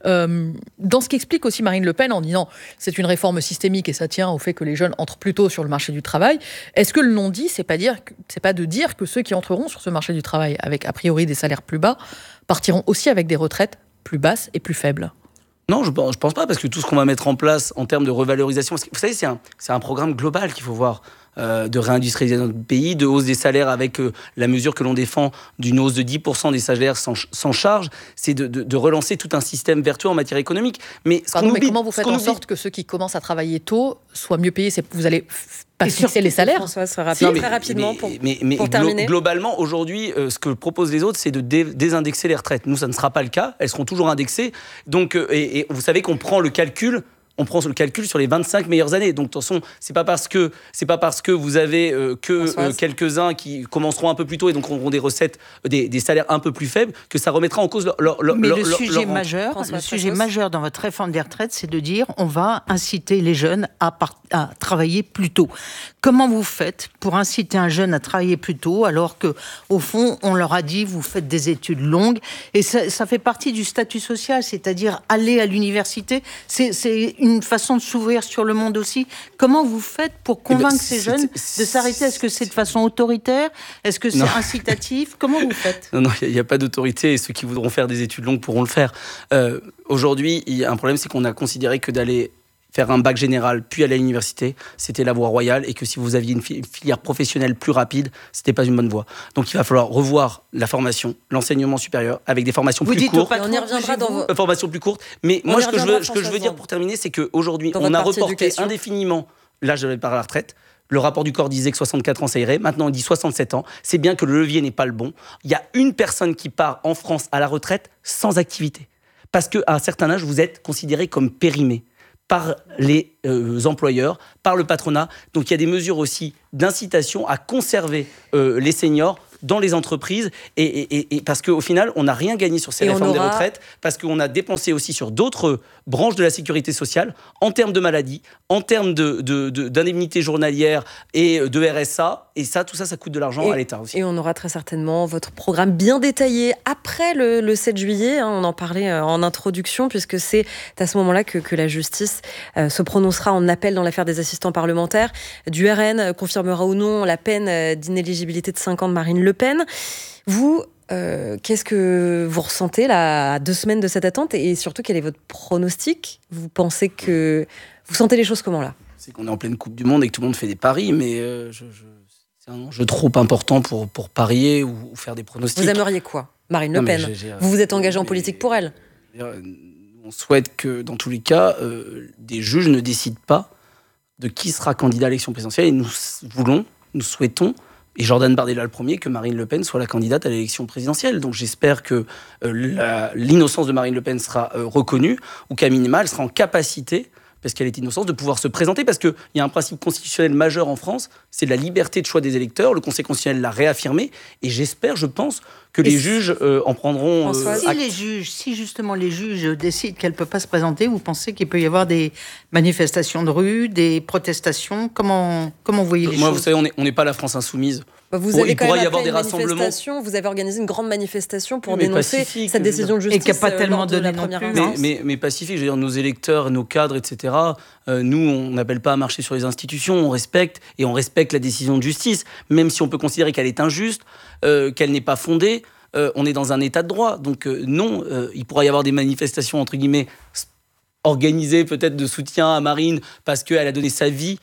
Dans ce qu'explique aussi Marine Le Pen en disant c'est une réforme systémique et ça tient au fait que les jeunes entrent plus tôt sur le marché du travail, est-ce que le non-dit, c'est pas de dire que ceux qui entreront sur ce marché du travail avec a priori des salaires plus bas partiront aussi avec des retraites plus basses et plus faibles ? Non, je pense pas, parce que tout ce qu'on va mettre en place en termes de revalorisation, vous savez, c'est un programme global qu'il faut voir, de réindustrialisation notre pays, de hausse des salaires avec la mesure que l'on défend d'une hausse de 10% des salaires sans charge, c'est de relancer tout un système vertueux en matière économique. Mais comment vous faites en sorte que ceux qui commencent à travailler tôt soient mieux payés ? Vous allez pas fixer les salaires ? François, très rapidement pour terminer. Globalement, aujourd'hui, ce que proposent les autres, c'est de désindexer les retraites. Nous, ça ne sera pas le cas. Elles seront toujours indexées. Donc, et vous savez qu'on prend le calcul sur les 25 meilleures années. Donc, de toute façon, c'est pas parce que vous avez quelques-uns qui commenceront un peu plus tôt et donc auront des recettes, des salaires un peu plus faibles, que ça remettra en cause leur Mais le sujet majeur dans votre réforme des retraites, c'est de dire on va inciter les jeunes à travailler plus tôt. Comment vous faites pour inciter un jeune à travailler plus tôt alors que, au fond, on leur a dit vous faites des études longues et ça fait partie du statut social, c'est-à-dire aller à l'université, c'est une façon de s'ouvrir sur le monde aussi. Comment vous faites pour convaincre ces jeunes de s'arrêter ? Est-ce que c'est de façon autoritaire ? Est-ce que c'est incitatif ? Comment vous faites ? Non, il n'y a pas d'autorité et ceux qui voudront faire des études longues pourront le faire. Aujourd'hui, il y a un problème, c'est qu'on a considéré que d'aller faire un bac général, puis aller à l'université, c'était la voie royale, et que si vous aviez une filière professionnelle plus rapide, c'était pas une bonne voie. Donc il va falloir revoir la formation, l'enseignement supérieur, avec des formations plus courtes. On y reviendra dans vos... Formations plus courtes. Mais moi, ce que je veux dire pour terminer, c'est qu'aujourd'hui, on a reporté indéfiniment l'âge de départ à la retraite. Le rapport du corps disait que 64 ans, ça irait. Maintenant, on dit 67 ans. C'est bien que le levier n'est pas le bon. Il y a une personne qui part en France à la retraite sans activité. Parce qu'à un certain âge, vous êtes considéré comme périmé par les employeurs, par le patronat. Donc il y a des mesures aussi d'incitation à conserver les seniors dans les entreprises, et parce qu'au final, on n'a rien gagné sur ces réformes des retraites, parce qu'on a dépensé aussi sur d'autres branches de la sécurité sociale, en termes de maladies, en termes d'indemnités journalières et de RSA, et ça, tout ça, ça coûte de l'argent à l'État aussi. Et on aura très certainement votre programme bien détaillé après le 7 juillet, on en parlait en introduction, puisque c'est à ce moment-là que la justice se prononcera en appel dans l'affaire des assistants parlementaires. Du RN confirmera ou non la peine d'inéligibilité de 5 ans de Marine Le Pen. Vous, qu'est-ce que vous ressentez là, à 2 semaines de cette attente, et surtout quel est votre pronostic ? Vous pensez que... Vous sentez les choses comment là ? C'est qu'on est en pleine Coupe du Monde et que tout le monde fait des paris, mais c'est un enjeu trop important pour parier ou faire des pronostics. Vous aimeriez quoi ? Marine Le Pen. Vous vous êtes engagé en politique pour elle. On souhaite que, dans tous les cas, des juges ne décident pas de qui sera candidat à l'élection présidentielle. Et nous souhaitons, et Jordan Bardella le premier, que Marine Le Pen soit la candidate à l'élection présidentielle. Donc j'espère que l'innocence de Marine Le Pen sera reconnue, ou qu'à minima, elle sera en capacité, parce qu'elle est innocente, de pouvoir se présenter, parce qu'il y a un principe constitutionnel majeur en France, c'est la liberté de choix des électeurs. Le Conseil constitutionnel l'a réaffirmé, et j'espère, je pense, que les juges en prendront si justement les juges décident qu'elle ne peut pas se présenter, vous pensez qu'il peut y avoir des manifestations de rue, des protestations ? Comment vous voyez les choses ? Moi, vous savez, on n'est pas la France insoumise. Vous avez quand même appelé une manifestation, vous avez organisé une grande manifestation pour dénoncer cette décision de justice. Et qui n'a pas tellement donné la première instance. Mais pacifique, je veux dire, nos électeurs, nos cadres, etc., nous, on n'appelle pas à marcher sur les institutions, on respecte la décision de justice, même si on peut considérer qu'elle est injuste, qu'elle n'est pas fondée. On est dans un état de droit. Donc non, il pourra y avoir des manifestations, entre guillemets, organisées peut-être de soutien à Marine, parce qu'elle a donné sa vie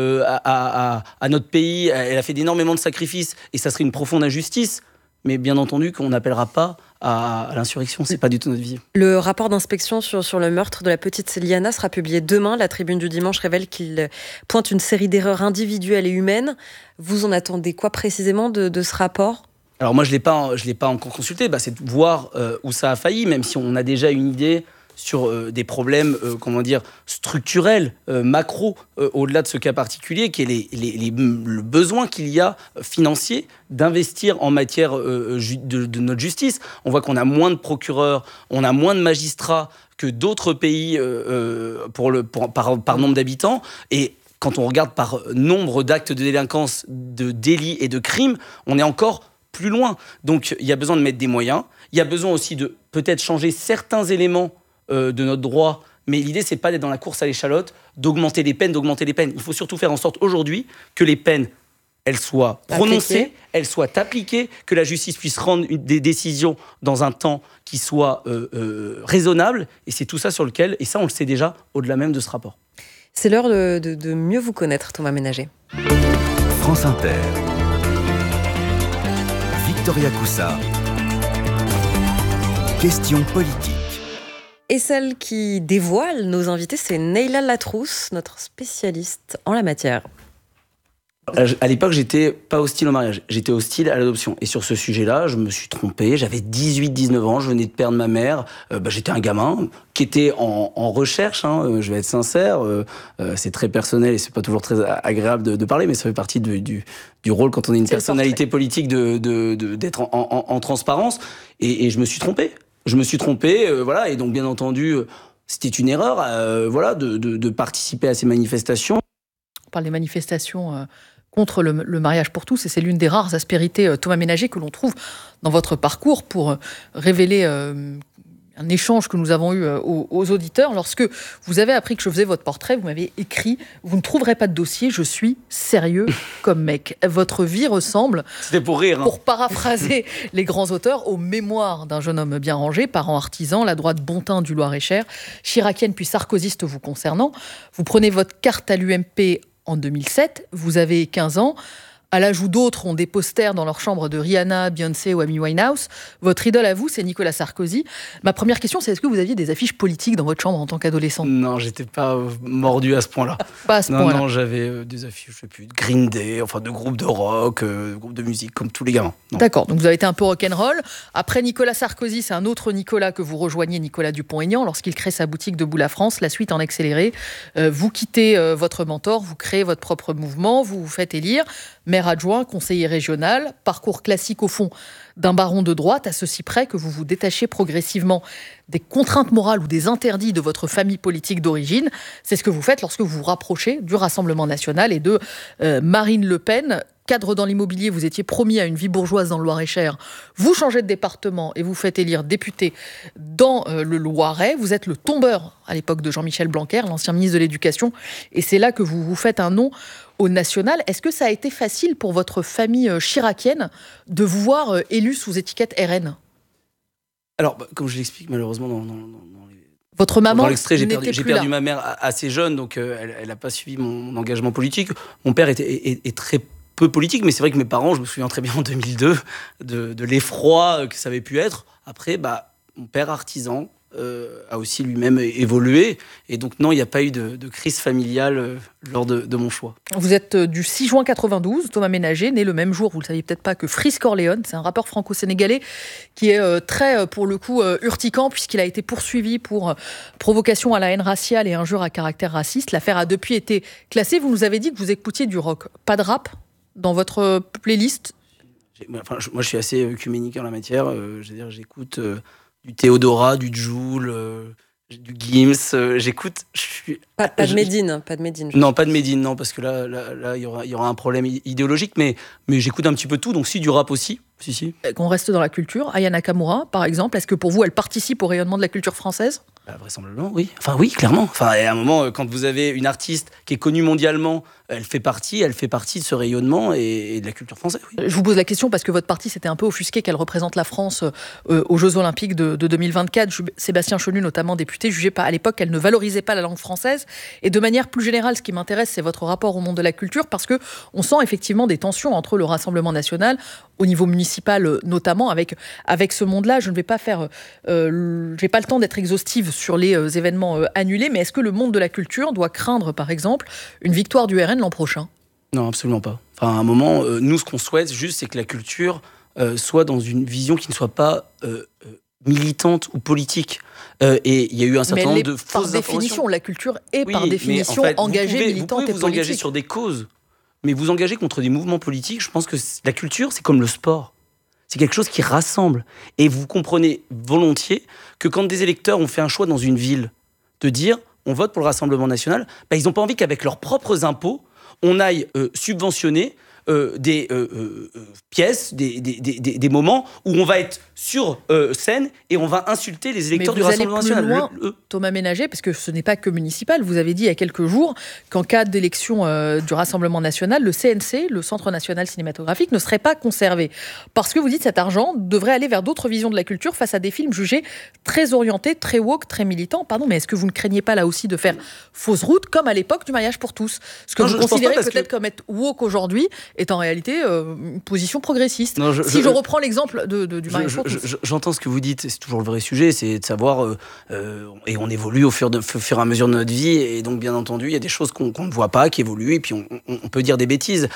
à notre pays, elle a fait énormément de sacrifices, et ça serait une profonde injustice. Mais bien entendu qu'on n'appellera pas à l'insurrection, c'est pas du tout notre vie. Le rapport d'inspection sur le meurtre de la petite Liana sera publié demain. La Tribune du Dimanche révèle qu'il pointe une série d'erreurs individuelles et humaines. Vous en attendez quoi précisément de ce rapport ? Alors moi, je l'ai pas encore consulté. C'est de voir où ça a failli, même si on a déjà une idée sur des problèmes, structurels, macro, au-delà de ce cas particulier, qui est le besoin qu'il y a financier d'investir en matière de notre justice. On voit qu'on a moins de procureurs, on a moins de magistrats que d'autres pays par nombre d'habitants, et quand on regarde par nombre d'actes de délinquance, de délits et de crimes, on est encore plus loin. Donc il y a besoin de mettre des moyens, il y a besoin aussi de peut-être changer certains éléments de notre droit, mais l'idée c'est pas d'être dans la course à l'échalote, d'augmenter les peines. Il faut surtout faire en sorte aujourd'hui que les peines, elles soient prononcées, elles soient appliquées, que la justice puisse rendre des décisions dans un temps qui soit raisonnable, et c'est tout ça sur lequel, et ça on le sait déjà au-delà même de ce rapport. C'est l'heure de mieux vous connaître, Thomas Ménager. France Inter. Victoria Coussa. Question politique. Et celle qui dévoile nos invités, c'est Neila Latrousse, notre spécialiste en la matière. À l'époque, j'étais pas hostile au mariage, j'étais hostile à l'adoption. Et sur ce sujet-là, je me suis trompé. J'avais 18-19 ans, je venais de perdre ma mère. J'étais un gamin qui était en recherche, je vais être sincère. C'est très personnel et c'est pas toujours très agréable de parler, mais ça fait partie du rôle quand on est une personnalité politique d'être en transparence. Et je me suis trompé. Et donc bien entendu, c'était une erreur, de participer à ces manifestations. On parle des manifestations contre le mariage pour tous, et c'est l'une des rares aspérités, Thomas Ménager, que l'on trouve dans votre parcours pour révéler un échange que nous avons eu aux auditeurs. Lorsque vous avez appris que je faisais votre portrait, vous m'avez écrit « Vous ne trouverez pas de dossier, je suis sérieux comme mec ». Votre vie ressemble, c'était pour rire, pour paraphraser les grands auteurs, aux mémoires d'un jeune homme bien rangé, parent artisan, la droite Bontin du Loir-et-Cher, chiracienne puis sarkozyste vous concernant. Vous prenez votre carte à l'UMP en 2007, vous avez 15 ans. À l'âge où d'autres ont des posters dans leur chambre de Rihanna, Beyoncé ou Amy Winehouse, votre idole à vous, c'est Nicolas Sarkozy. Ma première question, c'est est-ce que vous aviez des affiches politiques dans votre chambre en tant qu'adolescent ? Non, j'étais pas mordu à ce point-là. Pas à ce point-là. Non, j'avais des affiches, je sais plus, de Green Day, enfin de groupes de rock, de groupes de musique, comme tous les gamins. Non. D'accord, donc vous avez été un peu rock'n'roll. Après Nicolas Sarkozy, c'est un autre Nicolas que vous rejoignez, Nicolas Dupont-Aignan, lorsqu'il crée sa boutique Debout la France, la suite en accéléré. Vous quittez votre mentor, vous créez votre propre mouvement, vous vous faites élire, maire adjoint, conseiller régional, parcours classique au fond d'un baron de droite, à ceci près que vous vous détachez progressivement des contraintes morales ou des interdits de votre famille politique d'origine. C'est ce que vous faites lorsque vous vous rapprochez du Rassemblement national et de Marine Le Pen. Cadre dans l'immobilier, vous étiez promis à une vie bourgeoise dans le Loir-et-Cher. Vous changez de département et vous faites élire député dans le Loiret. Vous êtes le tombeur à l'époque de Jean-Michel Blanquer, l'ancien ministre de l'Éducation. Et c'est là que vous vous faites un nom au national. Est-ce que ça a été facile pour votre famille chiracienne de vous voir élu sous étiquette RN ? Alors, comme je l'explique, malheureusement, dans votre maman dans l'extrait, j'ai n'était plus perdu là. ma mère assez jeune, donc elle n'a pas suivi mon engagement politique. Mon père est très peu politique, mais c'est vrai que mes parents, je me souviens très bien en 2002 de l'effroi que ça avait pu être. Après, mon père artisan a aussi lui-même évolué, et donc non, il n'y a pas eu de crise familiale lors de mon choix. Vous êtes du 6 juin 92, Thomas Ménager, né le même jour, vous ne le saviez peut-être pas, que Frisk Orléans. C'est un rappeur franco-sénégalais qui est très, pour le coup, urticant, puisqu'il a été poursuivi pour provocation à la haine raciale et injure à caractère raciste. L'affaire a depuis été classée. Vous nous avez dit que vous écoutiez du rock. Pas de rap dans votre playlist ? Moi, je suis assez œcuménique en la matière. J'écoute du Théodora, du Jul, du Gims. J'écoute. Pas de Médine. Non, pas de Médine, non, parce que là, il y aura un problème idéologique, mais j'écoute un petit peu tout, donc si, du rap aussi. Si. Qu'on reste dans la culture, Aya Nakamura, par exemple, est-ce que pour vous, elle participe au rayonnement de la culture française ? Vraisemblablement, oui. Enfin, oui, clairement. Enfin, à un moment, quand vous avez une artiste qui est connue mondialement, elle fait partie de ce rayonnement et de la culture française. Oui. Je vous pose la question parce que votre parti s'était un peu offusqué qu'elle représente la France aux Jeux Olympiques de 2024. Sébastien Chenu, notamment député, jugeait à l'époque qu'elle ne valorisait pas la langue française. Et de manière plus générale, ce qui m'intéresse, c'est votre rapport au monde de la culture, parce que on sent effectivement des tensions entre le Rassemblement national, au niveau municipal notamment, avec ce monde-là. Je ne vais pas j'ai pas le temps d'être exhaustive sur les événements annulés, mais est-ce que le monde de la culture doit craindre, par exemple, une victoire du RN l'an prochain ? Non, absolument pas. Enfin, à un moment, nous, ce qu'on souhaite juste, c'est que la culture soit dans une vision qui ne soit pas militante ou politique. Et il y a eu un certain nombre de fausses par définition, la culture est par définition en fait, engagée, militante et politique. Vous pouvez vous engager sur des causes, mais vous engager contre des mouvements politiques, je pense que la culture, c'est comme le sport. C'est quelque chose qui rassemble. Et vous comprenez volontiers que quand des électeurs ont fait un choix dans une ville, de dire on vote pour le Rassemblement national, ils n'ont pas envie qu'avec leurs propres impôts, on aille subventionner des pièces, des moments où on va être sur scène et on va insulter les électeurs du Rassemblement national. Mais vous allez plus loin, Thomas Ménager, parce que ce n'est pas que municipal. Vous avez dit il y a quelques jours qu'en cas d'élection du Rassemblement national, le CNC, le Centre national cinématographique, ne serait pas conservé. Parce que vous dites que cet argent devrait aller vers d'autres visions de la culture face à des films jugés très orientés, très woke, très militants. Pardon, mais est-ce que vous ne craignez pas là aussi de faire fausse route, comme à l'époque du mariage pour tous ? Ce que vous considérez peut-être comme être woke aujourd'hui est en réalité une position progressiste. Non, je reprends l'exemple du mariage pour tous. J'entends ce que vous dites, c'est toujours le vrai sujet, c'est de savoir, et on évolue au fur et à mesure de notre vie, et donc bien entendu, il y a des choses qu'on ne voit pas, qui évoluent, et puis on peut dire des bêtises,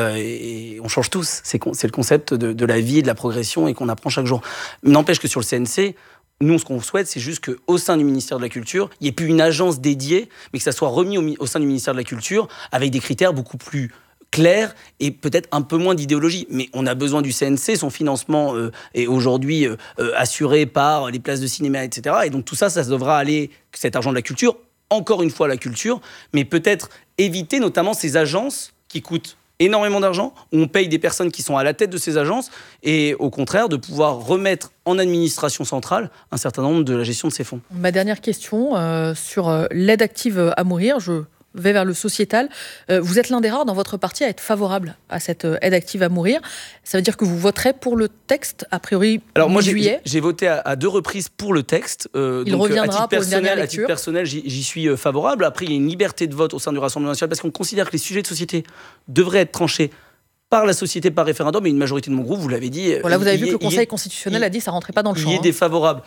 et on change tous. C'est le concept de la vie, de la progression, et qu'on apprend chaque jour. N'empêche que sur le CNC, nous, ce qu'on souhaite, c'est juste qu'au sein du ministère de la Culture, il n'y ait plus une agence dédiée, mais que ça soit remis au sein du ministère de la Culture, avec des critères beaucoup plus clair et peut-être un peu moins d'idéologie. Mais on a besoin du CNC, son financement est aujourd'hui assuré par les places de cinéma, etc. Et donc tout ça, ça devra aller, cet argent de la culture, encore une fois à la culture, mais peut-être éviter notamment ces agences qui coûtent énormément d'argent, où on paye des personnes qui sont à la tête de ces agences, et au contraire de pouvoir remettre en administration centrale un certain nombre de la gestion de ces fonds. Ma dernière question sur l'aide active à mourir, je vais vers le sociétal. Vous êtes l'un des rares dans votre parti à être favorable à cette aide active à mourir. Ça veut dire que vous voterez pour le texte, a priori, alors moi juillet. J'ai voté à 2 reprises pour le texte. Il reviendra pour une dernière lecture. À titre personnel, j'y suis favorable. Après, il y a une liberté de vote au sein du Rassemblement national parce qu'on considère que les sujets de société devraient être tranchés par la société, par référendum, et une majorité de mon groupe, vous l'avez dit... Voilà, vous avez vu que le Conseil constitutionnel a dit que ça ne rentrait pas dans le champ. Il est défavorable.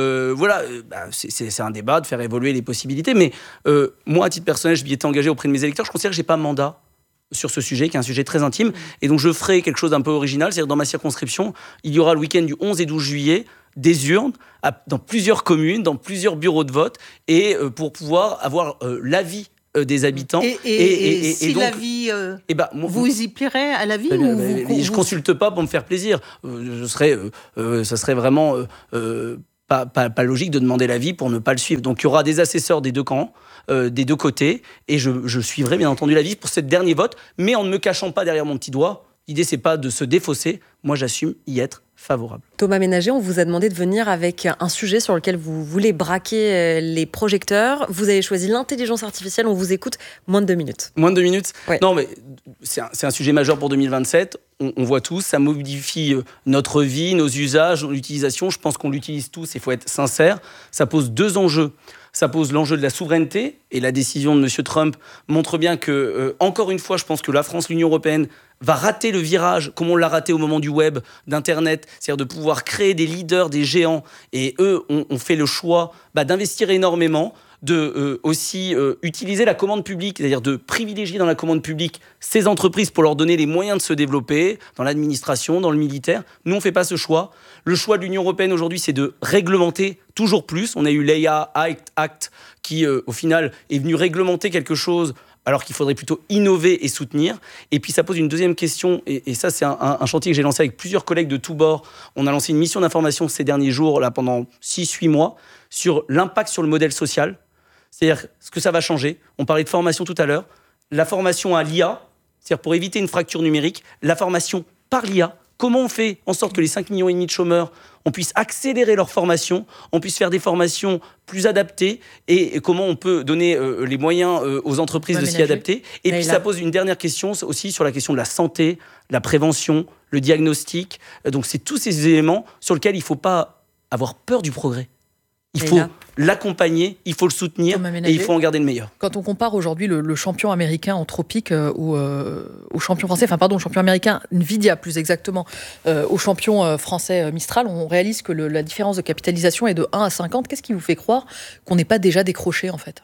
C'est un débat de faire évoluer les possibilités, mais moi, à titre personnel, je m'y étais engagé auprès de mes électeurs, je considère que je n'ai pas mandat sur ce sujet, qui est un sujet très intime, et donc je ferai quelque chose d'un peu original, c'est-à-dire dans ma circonscription, il y aura le week-end du 11 et 12 juillet, des urnes dans plusieurs communes, dans plusieurs bureaux de vote, et pour pouvoir avoir l'avis des habitants. Et si donc, l'avis, vous y plierez à l'avis je consulte pas pour me faire plaisir. Ça serait vraiment pas logique de demander l'avis pour ne pas le suivre. Donc il y aura des assesseurs des deux camps, des deux côtés, et je suivrai bien entendu l'avis pour ce dernier vote, mais en ne me cachant pas derrière mon petit doigt. L'idée, c'est pas de se défausser. Moi, j'assume y être favorable. Thomas Ménager, on vous a demandé de venir avec un sujet sur lequel vous voulez braquer les projecteurs. Vous avez choisi l'intelligence artificielle. On vous écoute. Moins de 2 minutes. Moins de 2 minutes ? Ouais. Non, mais c'est un sujet majeur pour 2027. On voit tous, ça modifie notre vie, nos usages, l'utilisation. Je pense qu'on l'utilise tous, il faut être sincère. Ça pose 2 enjeux. Ça pose l'enjeu de la souveraineté, et la décision de M. Trump montre bien que, encore une fois, je pense que la France, l'Union européenne, va rater le virage, comme on l'a raté au moment du web, d'Internet, c'est-à-dire de pouvoir créer des leaders, des géants, et eux ont fait le choix d'investir énormément, de aussi utiliser la commande publique, c'est-à-dire de privilégier dans la commande publique ces entreprises pour leur donner les moyens de se développer, dans l'administration, dans le militaire. Nous, on ne fait pas ce choix. Le choix de l'Union européenne aujourd'hui, c'est de réglementer toujours plus. On a eu l'EIA Act qui, au final, est venu réglementer quelque chose alors qu'il faudrait plutôt innover et soutenir. Et puis ça pose une deuxième question, et ça c'est un chantier que j'ai lancé avec plusieurs collègues de tous bords. On a lancé une mission d'information ces derniers jours, là, pendant 6-8 mois, sur l'impact sur le modèle social. C'est-à-dire ce que ça va changer. On parlait de formation tout à l'heure. La formation à l'IA, c'est-à-dire pour éviter une fracture numérique, la formation par l'IA. Comment on fait en sorte que les 5,5 millions de chômeurs, on puisse accélérer leur formation, on puisse faire des formations plus adaptées, et comment on peut donner les moyens aux entreprises de s'y adapter. Et puis ça pose une dernière question aussi sur la question de la santé, la prévention, le diagnostic. Donc c'est tous ces éléments sur lesquels il ne faut pas avoir peur du progrès. Il faut l'accompagner, il faut le soutenir, et il faut en garder le meilleur. Quand on compare aujourd'hui le champion américain en tropique au champion français, le champion américain Nvidia plus exactement, au champion français Mistral, on réalise que la différence de capitalisation est de 1 à 50. Qu'est-ce qui vous fait croire qu'on n'est pas déjà décroché en fait ?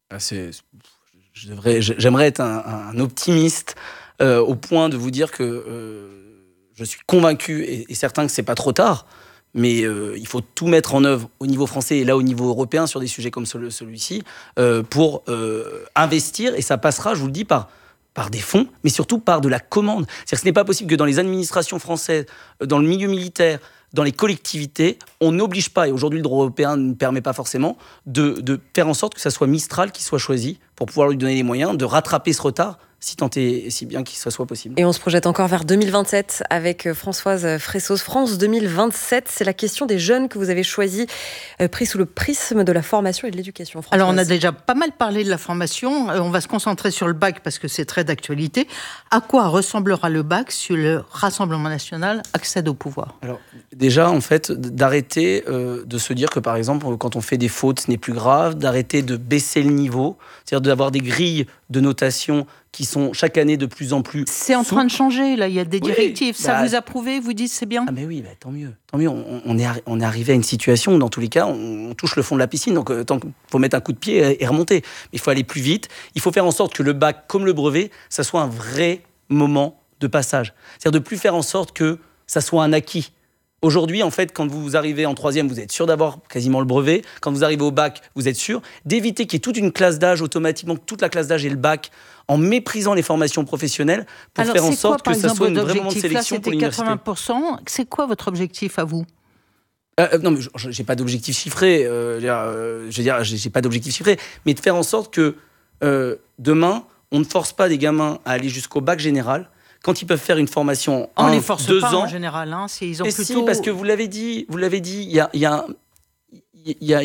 J'aimerais être un optimiste au point de vous dire que je suis convaincu et certain que c'est pas trop tard. Mais il faut tout mettre en œuvre au niveau français et là au niveau européen sur des sujets comme celui-ci pour investir. Et ça passera, je vous le dis, par des fonds, mais surtout par de la commande. C'est-à-dire que ce n'est pas possible que dans les administrations françaises, dans le milieu militaire, dans les collectivités, on n'oblige pas, et aujourd'hui le droit européen ne permet pas forcément, de faire en sorte que ça soit Mistral qui soit choisi pour pouvoir lui donner les moyens de rattraper ce retard, si tant et si bien qu'il soit possible. Et on se projette encore vers 2027 avec Françoise Fressos. France 2027, c'est la question des jeunes que vous avez choisi, pris sous le prisme de la formation et de l'éducation. Françoise. Alors on a déjà pas mal parlé de la formation, on va se concentrer sur le bac parce que c'est très d'actualité. À quoi ressemblera le bac si le Rassemblement national accède au pouvoir ? Alors déjà, en fait, d'arrêter de se dire que par exemple, quand on fait des fautes, ce n'est plus grave, d'arrêter de baisser le niveau, c'est-à-dire d'avoir des grilles de notation qui sont chaque année de plus en plus... C'est en train de changer, là, il y a des directives. Ça vous approuve, vous dites c'est bien ? Ah mais oui, tant mieux. Tant mieux. On est arrivé à une situation où, dans tous les cas, on touche le fond de la piscine. Donc, il faut mettre un coup de pied et remonter. Mais il faut aller plus vite. Il faut faire en sorte que le bac, comme le brevet, ça soit un vrai moment de passage. C'est-à-dire de plus faire en sorte que ça soit un acquis. Aujourd'hui, en fait, quand vous arrivez en 3e, vous êtes sûr d'avoir quasiment le brevet. Quand vous arrivez au bac, vous êtes sûr d'éviter qu'il y ait toute une classe d'âge, automatiquement, que toute la classe d'âge ait le bac, en méprisant les formations professionnelles, pour faire en sorte que ça soit un vrai moment de sélection pour l'université. 80%. C'est quoi votre objectif à vous ? Non, mais j'ai pas d'objectif chiffré. Je veux dire, j'ai pas d'objectif chiffré, mais de faire en sorte que demain, on ne force pas des gamins à aller jusqu'au bac général quand ils peuvent faire une formation on 1, les force 2 pas ans. En général, hein, ils ont Et plutôt... si, parce que vous l'avez dit, il y a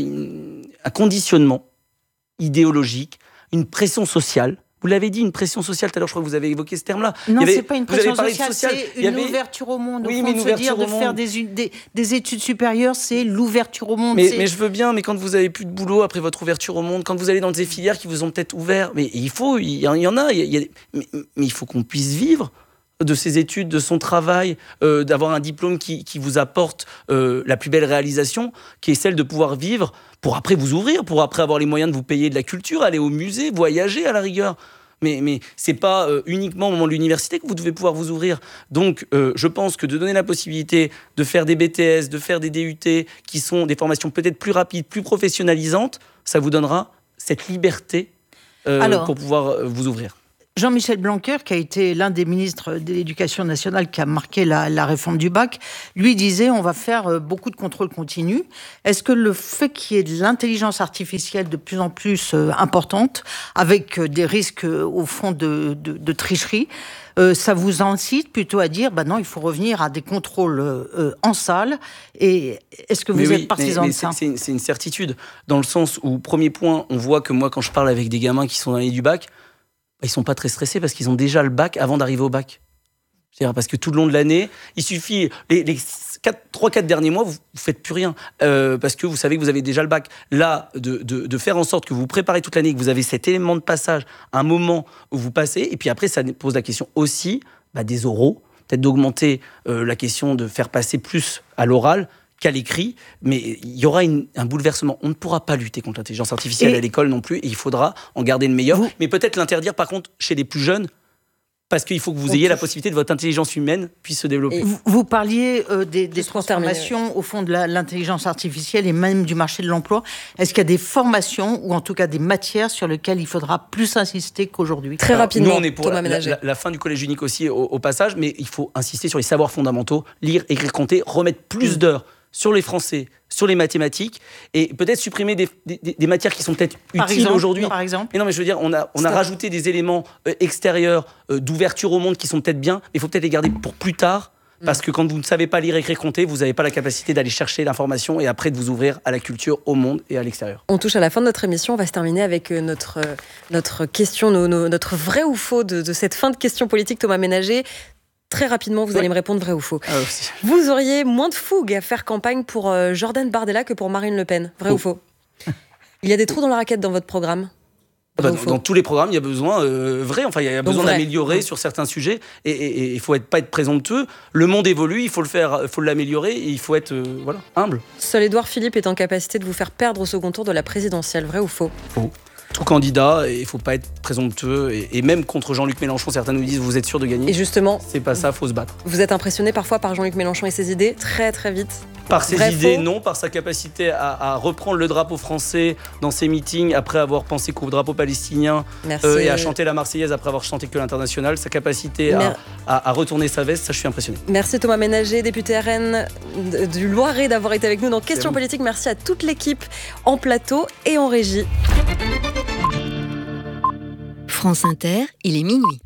un conditionnement idéologique, une pression sociale. Vous l'avez dit, une pression sociale. Tout à l'heure, je crois que vous avez évoqué ce terme-là. Non, c'est pas une pression sociale, c'est une ouverture au monde. Oui, au fond, de se dire de faire des études supérieures, c'est l'ouverture au monde. Mais je veux bien, mais quand vous avez plus de boulot après votre ouverture au monde, quand vous allez dans des filières qui vous ont peut-être ouvert, mais il y en a, mais il faut qu'on puisse vivre de ses études, de son travail, d'avoir un diplôme qui vous apporte la plus belle réalisation, qui est celle de pouvoir vivre pour après vous ouvrir, pour après avoir les moyens de vous payer de la culture, aller au musée, voyager à la rigueur. Mais c'est pas uniquement au moment de l'université que vous devez pouvoir vous ouvrir. Donc, je pense que de donner la possibilité de faire des BTS, de faire des DUT, qui sont des formations peut-être plus rapides, plus professionnalisantes, ça vous donnera cette liberté pour pouvoir vous ouvrir. Jean-Michel Blanquer, qui a été l'un des ministres de l'Éducation nationale qui a marqué la réforme du bac, lui disait on va faire beaucoup de contrôles continus. Est-ce que le fait qu'il y ait de l'intelligence artificielle de plus en plus importante, avec des risques au fond de tricherie, ça vous incite plutôt à dire non, il faut revenir à des contrôles en salle. Et est-ce que vous êtes partisan de ça ? C'est une certitude, dans le sens où, premier point, on voit que moi, quand je parle avec des gamins qui sont dans l'année du bac, ils ne sont pas très stressés parce qu'ils ont déjà le bac avant d'arriver au bac. C'est-à-dire parce que tout le long de l'année, il suffit, les 3-4 derniers mois, vous ne faites plus rien parce que vous savez que vous avez déjà le bac. Là, de faire en sorte que vous préparez toute l'année, que vous avez cet élément de passage, un moment où vous passez, et puis après, ça pose la question aussi des oraux, peut-être d'augmenter la question de faire passer plus à l'oral qu'à l'écrit, mais il y aura un bouleversement. On ne pourra pas lutter contre l'intelligence artificielle à l'école non plus, et il faudra en garder le meilleur, mais peut-être l'interdire par contre chez les plus jeunes, parce qu'il faut que vous ayez la possibilité de votre intelligence humaine puisse se développer. Vous parliez des transformations au fond de l'intelligence artificielle et même du marché de l'emploi. Est-ce qu'il y a des formations ou en tout cas des matières sur lesquelles il faudra plus insister qu'aujourd'hui ? Très rapidement, nous, on est pour la fin du collège unique aussi au passage, mais il faut insister sur les savoirs fondamentaux, lire, écrire, compter, remettre plus d'heures sur les français, sur les mathématiques, et peut-être supprimer des matières qui sont peut-être utiles aujourd'hui. Par exemple. Mais non, mais je veux dire, on a rajouté des éléments extérieurs d'ouverture au monde qui sont peut-être bien, mais il faut peut-être les garder pour plus tard, parce que quand vous ne savez pas lire, écrire, compter, vous n'avez pas la capacité d'aller chercher l'information et après de vous ouvrir à la culture, au monde et à l'extérieur. On touche à la fin de notre émission. On va se terminer avec notre question, notre vrai ou faux de cette fin de question politique, Thomas Ménager. Très rapidement, vous allez me répondre vrai ou faux. Vous auriez moins de fougue à faire campagne pour Jordan Bardella que pour Marine Le Pen. Vrai ou faux ? Il y a des trous dans la raquette dans votre programme ? Dans tous les programmes, il y a besoin vrai. Enfin, il y a besoin d'améliorer sur certains sujets. Et il faut pas être présomptueux. Le monde évolue, il faut le faire, faut l'améliorer. Et il faut être humble. Seul Édouard Philippe est en capacité de vous faire perdre au second tour de la présidentielle. Vrai ou faux ? Faux. Tout candidat, il ne faut pas être présomptueux. Et même contre Jean-Luc Mélenchon, certains nous disent vous êtes sûr de gagner. Et justement, c'est pas ça, faut se battre. Vous êtes impressionné parfois par Jean-Luc Mélenchon et ses idées, très très vite. Par ses idées, non. Par sa capacité à reprendre le drapeau français dans ses meetings après avoir pensé qu'au drapeau palestinien et à chanter la Marseillaise après avoir chanté que l'international. Sa capacité à retourner sa veste, ça, je suis impressionné. Merci Thomas Ménager, député RN du Loiret, d'avoir été avec nous dans Questions Politiques. Merci à toute l'équipe en plateau et en régie. France Inter, il est minuit.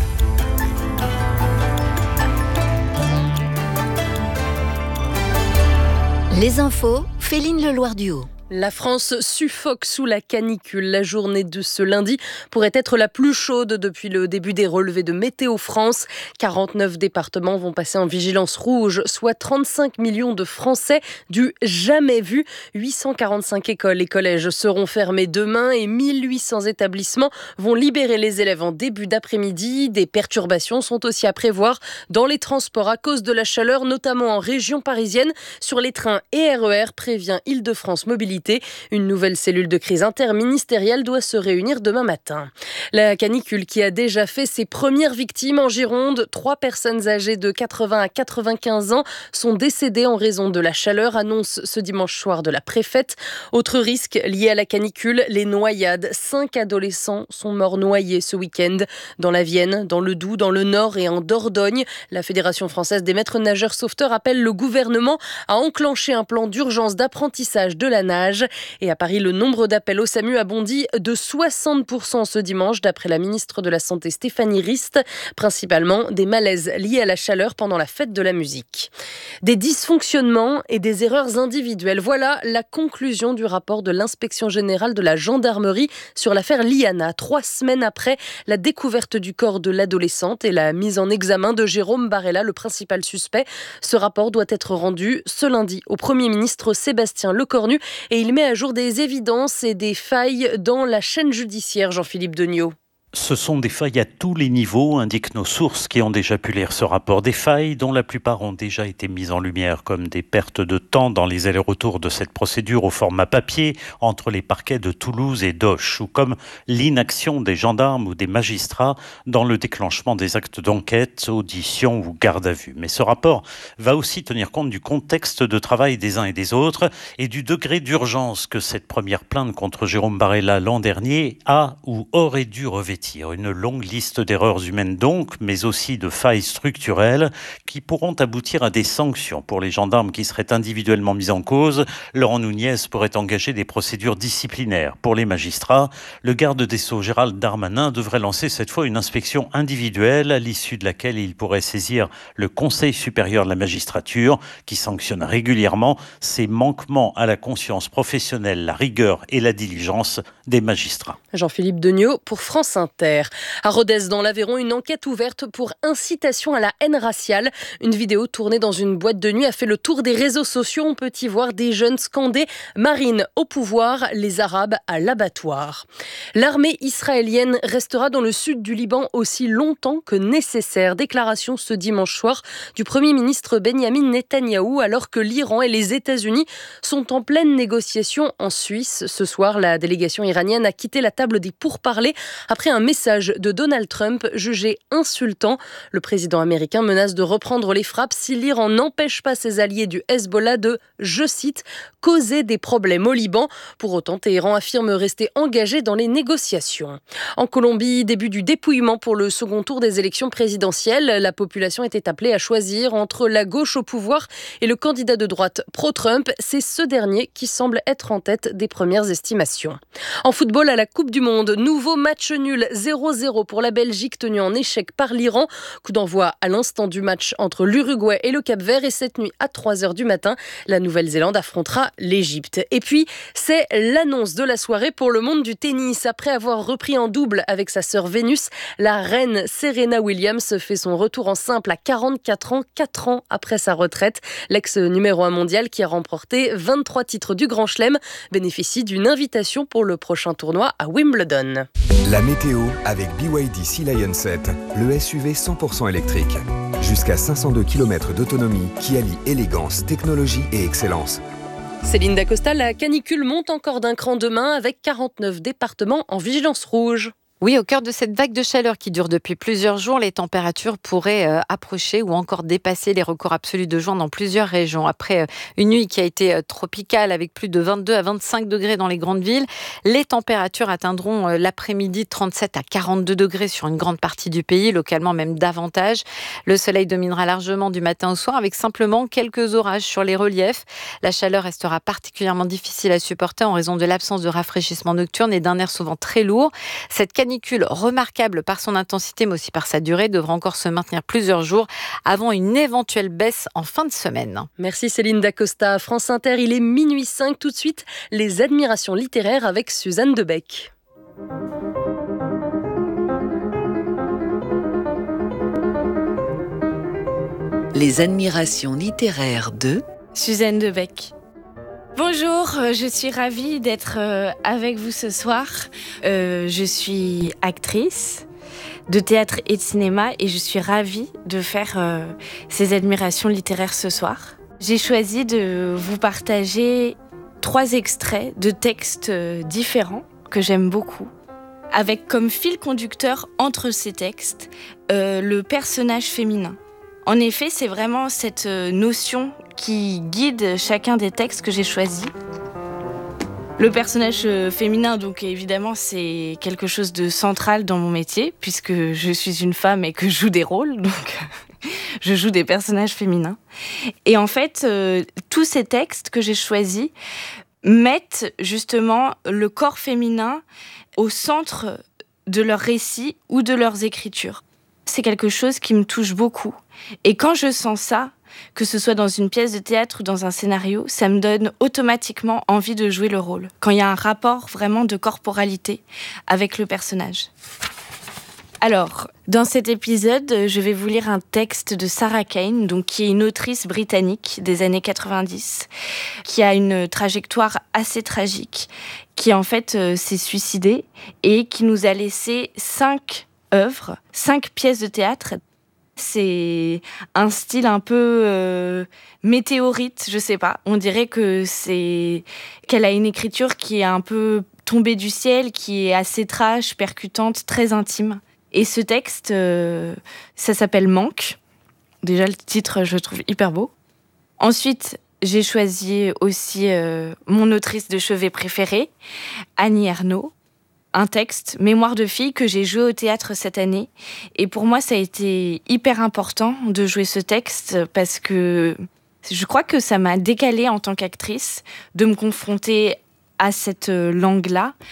Les infos, Féline Leloir-Duhaut. La France suffoque sous la canicule. La journée de ce lundi pourrait être la plus chaude depuis le début des relevés de Météo France. 49 départements vont passer en vigilance rouge, soit 35 millions de Français du jamais vu. 845 écoles et collèges seront fermés demain et 1800 établissements vont libérer les élèves en début d'après-midi. Des perturbations sont aussi à prévoir dans les transports à cause de la chaleur, notamment en région parisienne. Sur les trains et RER, prévient Île-de-France Mobilité. Une nouvelle cellule de crise interministérielle doit se réunir demain matin. La canicule qui a déjà fait ses premières victimes en Gironde. 3 personnes âgées de 80 à 95 ans sont décédées en raison de la chaleur, annonce ce dimanche soir de la préfète. Autre risque lié à la canicule, les noyades. 5 adolescents sont morts noyés ce week-end dans la Vienne, dans le Doubs, dans le Nord et en Dordogne. La Fédération française des maîtres nageurs sauveteurs appelle le gouvernement à enclencher un plan d'urgence d'apprentissage de la nage. ménages. Et à Paris, le nombre d'appels au SAMU a bondi de 60% ce dimanche, d'après la ministre de la Santé Stéphanie Rist, principalement des malaises liés à la chaleur pendant la fête de la musique. Des dysfonctionnements et des erreurs individuelles. Voilà la conclusion du rapport de l'inspection générale de la gendarmerie sur l'affaire Liana. 3 semaines après la découverte du corps de l'adolescente et la mise en examen de Jérôme Barella, le principal suspect. Ce rapport doit être rendu ce lundi au Premier ministre Sébastien Lecornu et il met à jour des évidences et des failles dans la chaîne judiciaire, Jean-Philippe Degnaud. Ce sont des failles à tous les niveaux, indiquent nos sources qui ont déjà pu lire ce rapport. Des failles dont la plupart ont déjà été mises en lumière, comme des pertes de temps dans les allers-retours de cette procédure au format papier entre les parquets de Toulouse et d'Auch, ou comme l'inaction des gendarmes ou des magistrats dans le déclenchement des actes d'enquête, audition ou garde à vue. Mais ce rapport va aussi tenir compte du contexte de travail des uns et des autres et du degré d'urgence que cette première plainte contre Jérôme Barella l'an dernier a ou aurait dû revêtir. Une longue liste d'erreurs humaines donc, mais aussi de failles structurelles qui pourront aboutir à des sanctions pour les gendarmes qui seraient individuellement mis en cause. Laurent Nunez pourrait engager des procédures disciplinaires. Pour les magistrats, le garde des Sceaux Gérald Darmanin devrait lancer cette fois une inspection individuelle à l'issue de laquelle il pourrait saisir le Conseil supérieur de la magistrature qui sanctionne régulièrement ces manquements à la conscience professionnelle, la rigueur et la diligence des magistrats. Jean-Philippe Degnaud pour France Inter. À Rodez, dans l'Aveyron, une enquête ouverte pour incitation à la haine raciale. Une vidéo tournée dans une boîte de nuit a fait le tour des réseaux sociaux. On peut y voir des jeunes scander « Marine au pouvoir, les Arabes à l'abattoir ». L'armée israélienne restera dans le sud du Liban aussi longtemps que nécessaire. Déclaration ce dimanche soir du Premier ministre Benyamin Netanyahou alors que l'Iran et les États-Unis sont en pleine négociation en Suisse. Ce soir, la délégation iranienne a quitté la table des pourparlers après un message de Donald Trump jugé insultant. Le président américain menace de reprendre les frappes si l'Iran n'empêche pas ses alliés du Hezbollah de, je cite, causer des problèmes au Liban. Pour autant, Téhéran affirme rester engagé dans les négociations. En Colombie, début du dépouillement pour le second tour des élections présidentielles. La population était appelée à choisir entre la gauche au pouvoir et le candidat de droite pro-Trump. C'est ce dernier qui semble être en tête des premières estimations. En football, à la Coupe du Monde, nouveau match nul 0-0 pour la Belgique tenue en échec par l'Iran. Coup d'envoi à l'instant du match entre l'Uruguay et le Cap-Vert et cette nuit à 3h du matin, la Nouvelle-Zélande affrontera l'Égypte. Et puis, c'est l'annonce de la soirée pour le monde du tennis. Après avoir repris en double avec sa sœur Vénus, la reine Serena Williams fait son retour en simple à 44 ans, 4 ans après sa retraite. L'ex-numéro 1 mondial qui a remporté 23 titres du Grand Chelem bénéficie d'une invitation pour le prochain tournoi à Wimbledon. La météo avec BYD Sea Lion 7, le SUV 100% électrique. Jusqu'à 502 km d'autonomie qui allie élégance, technologie et excellence. Céline Dacosta, la canicule monte encore d'un cran demain avec 49 départements en vigilance rouge. Oui, au cœur de cette vague de chaleur qui dure depuis plusieurs jours, les températures pourraient approcher ou encore dépasser les records absolus de juin dans plusieurs régions. Après une nuit qui a été tropicale avec plus de 22 à 25 degrés dans les grandes villes, les températures atteindront l'après-midi 37 à 42 degrés sur une grande partie du pays, localement même davantage. Le soleil dominera largement du matin au soir avec simplement quelques orages sur les reliefs. La chaleur restera particulièrement difficile à supporter en raison de l'absence de rafraîchissement nocturne et d'un air souvent très lourd. Cette canicule remarquable par son intensité mais aussi par sa durée devra encore se maintenir plusieurs jours avant une éventuelle baisse en fin de semaine. Merci Céline Dacosta. France Inter, il est minuit 5. Tout de suite, les admirations littéraires avec Suzanne Debec. Les admirations littéraires de Suzanne Debec. Bonjour, je suis ravie d'être avec vous ce soir. Je suis actrice de théâtre et de cinéma et je suis ravie de faire ces admirations littéraires ce soir. J'ai choisi de vous partager 3 extraits de textes différents que j'aime beaucoup, avec comme fil conducteur entre ces textes le personnage féminin. En effet, c'est vraiment cette notion qui guide chacun des textes que j'ai choisis. Le personnage féminin, donc évidemment, c'est quelque chose de central dans mon métier, puisque je suis une femme et que je joue des rôles, donc je joue des personnages féminins. Et en fait, tous ces textes que j'ai choisis mettent justement le corps féminin au centre de leurs récits ou de leurs écritures. C'est quelque chose qui me touche beaucoup. Et quand je sens ça, que ce soit dans une pièce de théâtre ou dans un scénario, ça me donne automatiquement envie de jouer le rôle. Quand il y a un rapport vraiment de corporalité avec le personnage. Alors, dans cet épisode, je vais vous lire un texte de Sarah Kane, donc, qui est une autrice britannique des années 90, qui a une trajectoire assez tragique, qui en fait s'est suicidée et qui nous a laissé 5 œuvres, 5 pièces de théâtre. C'est un style un peu météorite, je sais pas. On dirait qu'elle a une écriture qui est un peu tombée du ciel, qui est assez trash, percutante, très intime. Et ce texte, ça s'appelle Manque. Déjà, le titre, je le trouve hyper beau. Ensuite, j'ai choisi aussi mon autrice de chevet préférée, Annie Ernaux. Un texte, Mémoire de fille, que j'ai joué au théâtre cette année. Et pour moi, ça a été hyper important de jouer ce texte parce que je crois que ça m'a décalée en tant qu'actrice de me confronter à cette langue-là,